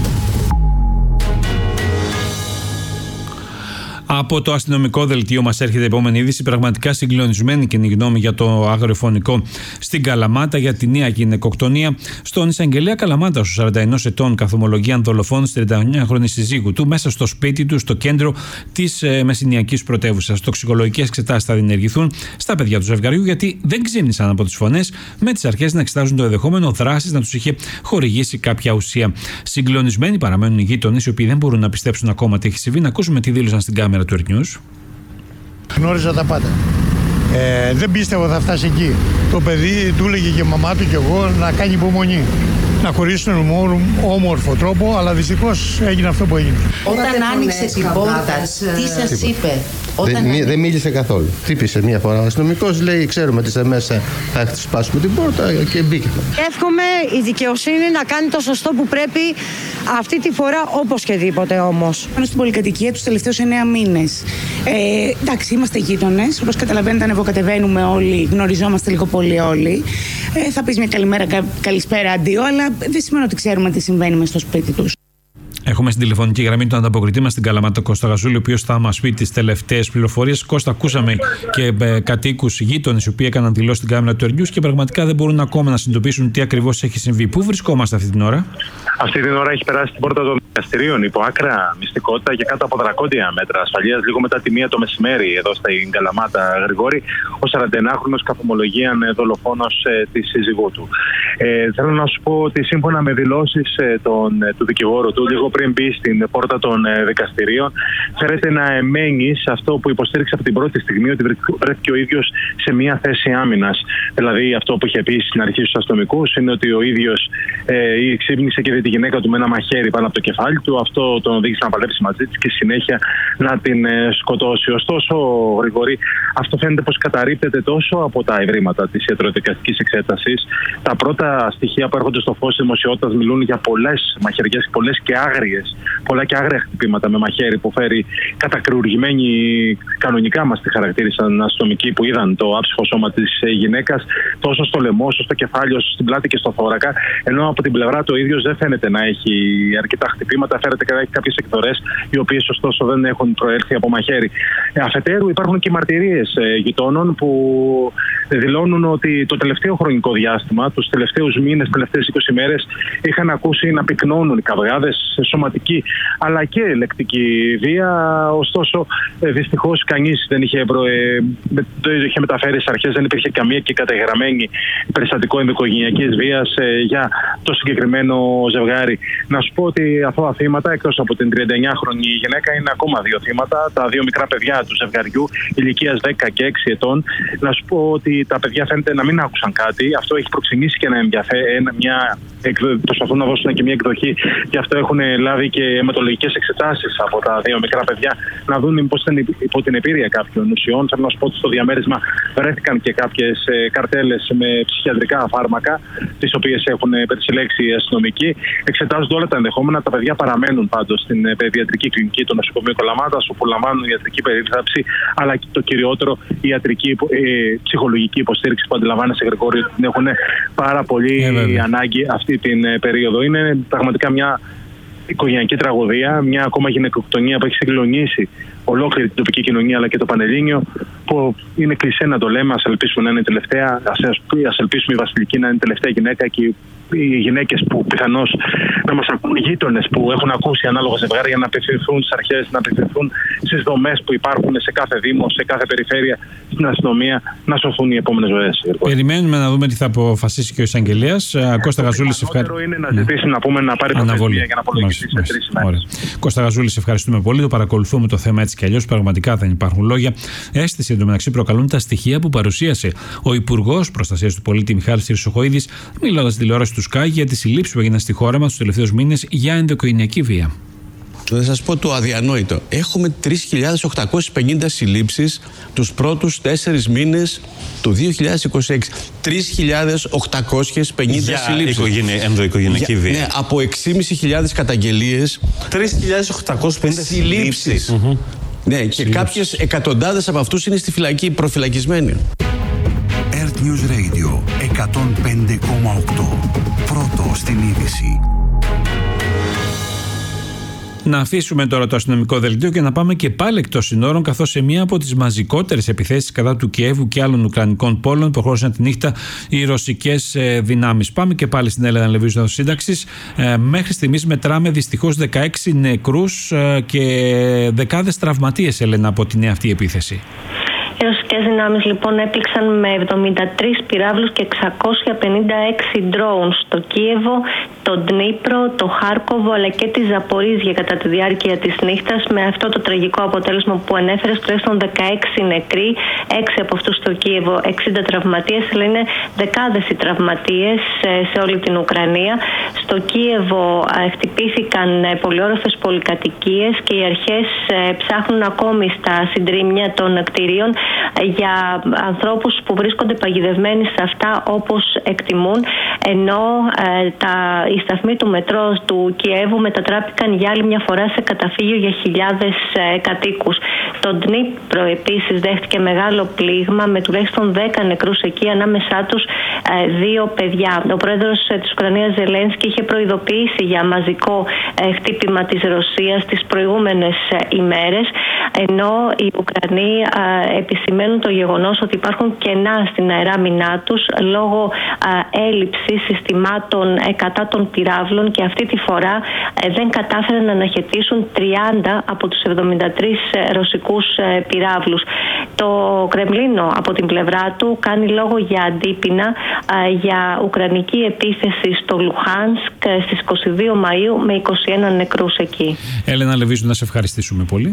Από το αστυνομικό δελτίο μας έρχεται η επόμενη είδηση. Πραγματικά συγκλονισμένη κοινή γνώμη για το αγριοφωνικό στην Καλαμάτα, για τη νέα γυναικοκτονία στον εισαγγελέα Καλαμάτα, στους 41 ετών, καθομολογίαν δολοφόνου 39χρονη συζύγου του μέσα στο σπίτι του, στο κέντρο της μεσηνιακής πρωτεύουσας. Τοξικολογικές εξετάσεις θα διενεργηθούν στα παιδιά του ζευγαριού, γιατί δεν ξύπνησαν από τις φωνές, με τις αρχές να εξετάζουν το ενδεχόμενο δράσης να τους είχε χορηγήσει κάποια ουσία. Συγκλονισμένοι παραμένουν οι γείτονες, οι οποίοι δεν μπορούν να πιστέψουν ακόμα τι έχει συμβεί. Να ακούσουμε τι δήλωσαν στην κάμερα του Earth. Γνώριζα τα πάντα. Δεν πίστευα θα φτάσει εκεί. Το παιδί του έλεγε και η μαμά του και εγώ να κάνει υπομονή. Να χωρίσουν με όμορφο τρόπο, αλλά δυστυχώς έγινε αυτό που έγινε. Όταν άνοιξε την πόρτα, τι σας είπε? Δεν μίλησε καθόλου. Χτύπησε μία φορά ο αστυνομικός, λέει: ξέρουμε ότι είστε μέσα, θα σπάσουμε την πόρτα, και μπήκε. Εύχομαι η δικαιοσύνη να κάνει το σωστό που πρέπει αυτή τη φορά, οπωσδήποτε όμως. Πάνω στην πολυκατοικία τους τελευταίους 9 μήνες. Εντάξει, είμαστε γείτονες. Όπως καταλαβαίνετε, ανεβοκατεβαίνουμε όλοι, γνωριζόμαστε λίγο πολύ όλοι. Θα πεις μια καλημέρα, καλησπέρα, αντίο, αλλά δεν σημαίνει ότι ξέρουμε τι συμβαίνει μες στο σπίτι τους. Έχουμε στην τηλεφωνική γραμμή τον ανταποκριτή μας στην Καλαμάτα, Κώστα Γαζούλη, ο οποίος θα μας πει τις τελευταίες πληροφορίες. Κώστα, ακούσαμε και κατοίκους γείτονες οι οποίοι έκαναν δηλώσεις στην κάμερα του Earth και πραγματικά δεν μπορούν ακόμα να συνειδητοποιήσουν τι ακριβώς έχει συμβεί. Πού βρισκόμαστε αυτή την ώρα? Αυτή την ώρα έχει περάσει την πόρτα των δικαστηρίων υπό άκρα μυστικότητα και κάτω από δρακόντια μέτρα ασφαλείας. Λίγο μετά τη 1 το μεσημέρι, εδώ στην Καλαμάτα, Γρηγόρη, ο 41χρονος καθομολογίαν δολοφόνος της σύζυγού του. Θέλω να σου πω ότι σύμφωνα με δηλώσεις του δικηγόρου του, λίγο πριν πριν μπει στην πόρτα των δικαστηρίων, φέρεται να εμένει σε αυτό που υποστήριξε από την πρώτη στιγμή, ότι βρέθηκε ο ίδιος σε μια θέση άμυνας. Δηλαδή, αυτό που είχε πει στην αρχή στους αστυνομικούς είναι ότι ο ίδιος ξύπνησε και είδε τη γυναίκα του με ένα μαχαίρι πάνω από το κεφάλι του. Αυτό τον οδήγησε να παλέψει μαζί της και συνέχεια να την σκοτώσει. Ωστόσο, Γρηγόρη, αυτό φαίνεται πως καταρρίπτεται τόσο από τα ευρήματα της ιατροδικαστικής εξέτασης. Τα πρώτα στοιχεία που έρχονται στο φως της δημοσιότητας μιλούν για πολλές μαχαιριές, πολλά και άγρια χτυπήματα με μαχαίρι που φέρει κατακρουργημένοι, κανονικά μας τη χαρακτήρισαν αστυνομικοί που είδαν το άψυχο σώμα της γυναίκας, τόσο στο λαιμό, όσο στο κεφάλι, όσο στην πλάτη και στο θώρακα. Ενώ από την πλευρά του ο ίδιος δεν φαίνεται να έχει αρκετά χτυπήματα, φαίνεται να έχει κάποιες εκδορές, οι οποίες ωστόσο δεν έχουν προέλθει από μαχαίρι. Αφετέρου, υπάρχουν και μαρτυρίες γειτόνων που δηλώνουν ότι το τελευταίο χρονικό διάστημα, τους τελευταίους μήνες, τις τελευταίες 20 ημέρες, είχαν ακούσει να πυκνώνουν οι καυγάδες σε σωματική αλλά και λεκτική βία. Ωστόσο, δυστυχώς κανείς δεν είχε μεταφέρει στις αρχές, δεν υπήρχε καμία και καταγεγραμμένη περιστατικό ενδοοικογενειακής βίας για το συγκεκριμένο ζευγάρι. Να σου πω ότι αυτά τα θύματα, εκτός από την 39χρονη γυναίκα, είναι ακόμα 2 θύματα, τα 2 μικρά παιδιά του ζευγαριού ηλικίας 10 και 6 ετών. Να σου πω ότι τα παιδιά φαίνεται να μην άκουσαν κάτι. Αυτό έχει προξενήσει και ένα ενδιαφέρον, προσπαθούν να δώσουν και μια εκδοχή. Γι' αυτό έχουν λάβει και αιματολογικές εξετάσεις από τα 2 μικρά παιδιά, να δουν μήπως ήταν υπό την επίρρεια κάποιων ουσιών. Θέλω να σου πω ότι στο διαμέρισμα βρέθηκαν και κάποιες καρτέλες με ψυχιατρικά φάρμακα, τις οποίες έχουν περισυλλέξει οι αστυνομικοί. Εξετάζονται όλα τα ενδεχόμενα. Τα παιδιά παραμένουν πάντως στην παιδιατρική κλινική του νοσοκομείου Καλαμάτας, όπου λαμβάνουν ιατρική περίθαλψη, αλλά και το κυριότερο, η ιατρική ψυχολογική υποστήριξη που αντιλαμβάνεσαι, Γρηγόρη, ότι την έχουν πάρα πολύ ανάγκη αυτή την περίοδο. Είναι πραγματικά μια οικογενειακή τραγωδία, μια ακόμα γυναικοκτονία που έχει συγκλονίσει ολόκληρη την τοπική κοινωνία αλλά και το Πανελλήνιο, που είναι κλισέ να το λέμε. Ας ελπίσουμε να είναι η τελευταία, ας ελπίσουμε η Βασιλική να είναι η τελευταία γυναίκα και οι γυναίκες που πιθανώς να μας ακούν, οι γείτονες που έχουν ακούσει ανάλογα ζευγάρια, να απευθυνθούν στις αρχές, να απευθυνθούν στις δομές που υπάρχουν σε κάθε δήμο, σε κάθε περιφέρεια, στην αστυνομία, να σωθούν οι επόμενες ζωές. Περιμένουμε να δούμε τι θα αποφασίσει και ο εισαγγελέας. Κώστα Γαζούλη, το πιθανότερο είναι να ζητήσει να πούμε να πάρει προθεσμία για να απολογηθεί σε 3 ημέρες. Κώστα Γαζούλη, ευχαριστούμε πολύ. Το παρακολουθούμε το θέμα έτσι κι αλλιώς. Πραγματικά δεν υπάρχουν λόγια. Αίσθηση εντωμεταξύ προκαλούν τα στοιχεία που παρουσίασε ο Υπουργός Προστασίας του Πολίτη Μιχάλης Χρυσοχοΐδης, μιλώντας στη τηλεόραση του ΣΚΑΙ για τις συλλήψεις που έγιναν στη χώρα μας τους τελευταίους μήνες για ενδοοικογενειακή βία. Θα σας πω το αδιανόητο. Έχουμε 3.850 συλλήψεις τους πρώτους 4 μήνες του 2026. 3.850 συλλήψεις. Ενδοοικογενειακή βία. Ναι, από 6.500 καταγγελίες. 3.850 συλλήψεις. Ναι, και κάποιες εκατοντάδες από αυτούς είναι στη φυλακή, προφυλακισμένοι. Earth News Radio 105,8. Πρώτο στην είδηση. Να αφήσουμε τώρα το αστυνομικό δελτίο και να πάμε και πάλι εκτός συνόρων, καθώς σε μία από τις μαζικότερες επιθέσεις κατά του Κιέβου και άλλων ουκρανικών πόλων προχώρησαν τη νύχτα οι ρωσικές δυνάμεις. Πάμε και πάλι στην Έλενα Λεβίζου Σύνταξης. Μέχρι στιγμής μετράμε δυστυχώς 16 νεκρούς και δεκάδες τραυματίες, Έλενα, από την αυτή επίθεση. Οι ρωσικές δυνάμεις λοιπόν έπληξαν με 73 πυράβλους και 656 drones στο Κίεβο, το Ντνίπρο, το Χάρκοβο αλλά και τη Ζαπορίζια κατά τη διάρκεια της νύχτας, με αυτό το τραγικό αποτέλεσμα που ανέφερε, τουλάχιστον 16 νεκροί, 6 από αυτούς στο Κίεβο, 60 τραυματίες, αλλά είναι δεκάδες οι τραυματίες σε όλη την Ουκρανία. Στο Κίεβο χτυπήθηκαν πολυόροφες πολυκατοικίες και οι αρχές ψάχνουν ακόμη στα συντρίμμια των κτηρίων για ανθρώπους που βρίσκονται παγιδευμένοι σε αυτά, όπως εκτιμούν, ενώ οι σταθμοί του μετρό του Κιέβου μετατράπηκαν για άλλη μια φορά σε καταφύγιο για χιλιάδες κατοίκους. Το Ντνίπρο επίσης δέχτηκε μεγάλο πλήγμα με τουλάχιστον 10 νεκρούς εκεί, ανάμεσά τους 2 παιδιά. Ο πρόεδρος της Ουκρανίας Ζελένσκι είχε προειδοποιήσει για μαζικό χτύπημα της Ρωσίας τις προηγούμενες ημέρες, ενώ οι Ουκρανοί επισημαίνουν επισημαίνουν το γεγονός ότι υπάρχουν κενά στην αεράμινά τους λόγω έλλειψης συστημάτων κατά των πυράβλων, και αυτή τη φορά δεν κατάφεραν να αναχαιτήσουν 30 από τους 73 ρωσικούς πυράβλους. Το Κρεμλίνο από την πλευρά του κάνει λόγο για αντίπεινα για ουκρανική επίθεση στο Λουχάνσκ στις 22 Μαΐου με 21 νεκρούς εκεί. Έλενα Λεβίζου, να σε ευχαριστήσουμε πολύ.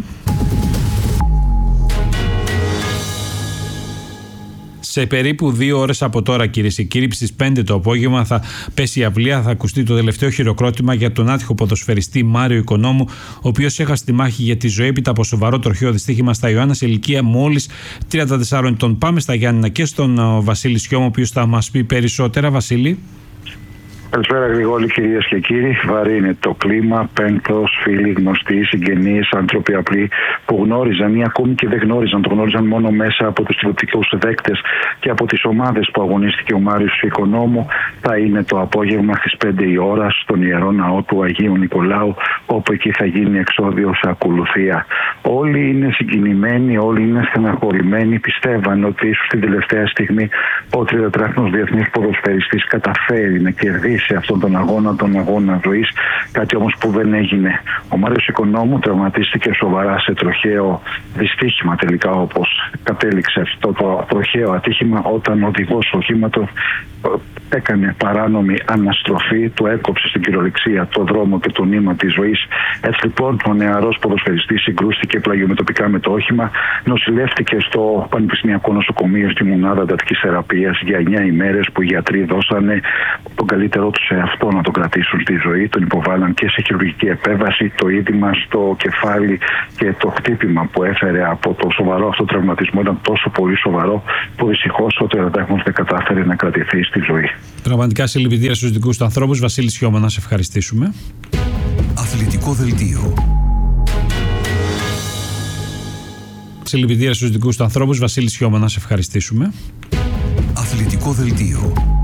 Σε περίπου 2 ώρες από τώρα, κυρίες και κύριοι, στις 5 το απόγευμα θα πέσει η αυλία, θα ακουστεί το τελευταίο χειροκρότημα για τον άτυχο ποδοσφαιριστή Μάριο Οικονόμου, ο οποίος έχασε τη μάχη για τη ζωή έπειτα από σοβαρό τροχαίο δυστύχημα στα Ιωάννα σε ηλικία μόλις 34 ετών. Πάμε στα Γιάννηνα και στον Βασίλη Σιώμα, ο οποίος θα μας πει περισσότερα. Βασίλη. Καλησπέρα, Γρηγόρη, κυρίες και κύριοι. Βαρύ είναι το κλίμα. Πένθος, φίλοι, γνωστοί, συγγενείς, άνθρωποι απλοί που γνώριζαν ή ακόμη και δεν γνώριζαν. Το γνώριζαν μόνο μέσα από τους τηλεοπτικούς δέκτες και από τις ομάδες που αγωνίστηκε ο Μάριος Οικονόμου. Θα είναι το απόγευμα στις 5 η ώρα στον Ιερό Ναό του Αγίου Νικολάου, όπου εκεί θα γίνει εξώδιος ακολουθία. Όλοι είναι συγκινημένοι, όλοι είναι στεναχωρημένοι. Πιστεύαν ότι ίσως την τελευταία στιγμή ο 33χρονος διεθνής ποδοσφαιριστής καταφέρει να κερδίσει σε αυτόν τον αγώνα ζωής, κάτι όμως που δεν έγινε. Ο Μάριος Οικονόμου τραυματίστηκε σοβαρά σε τροχαίο δυστύχημα, τελικά, όπως κατέληξε αυτό το τροχαίο ατύχημα, όταν ο οδηγός οχήματος έκανε παράνομη αναστροφή, του έκοψε στην κυριολεξία το δρόμο και το νήμα της ζωής. Έτσι λοιπόν ο νεαρός ποδοσφαιριστής συγκρούστηκε πλαγιομετωπικά με το όχημα, νοσηλεύτηκε στο Πανεπιστημιακό Νοσοκομείο στη μονάδα εντατικής θεραπείας για 9 ημέρες, που οι γιατροί δώσανε τον καλύτερό τους σε αυτό να τον κρατήσουν στη ζωή. Τον υποβάλλαν και σε χειρουργική επέμβαση. Το είδημα στο κεφάλι και το χτύπημα που έφερε από το σοβαρό αυτό τραυματισμό ήταν τόσο πολύ σοβαρό, που δυστυχώς ο 30χρονος δεν κατάφερε να κρατηθεί στη ζωή. Πραγματικά συλληπιτήρια στους δικούς του ανθρώπους. Βασίλη Σιώμα, να σε ευχαριστήσουμε. Αθλητικό δελτίο. Συλληπιτήρια στους δικούς του ανθρώπους. Βασίλη Σιώμα, να σε ευχαριστήσουμε. Αθλητικό δελτίο.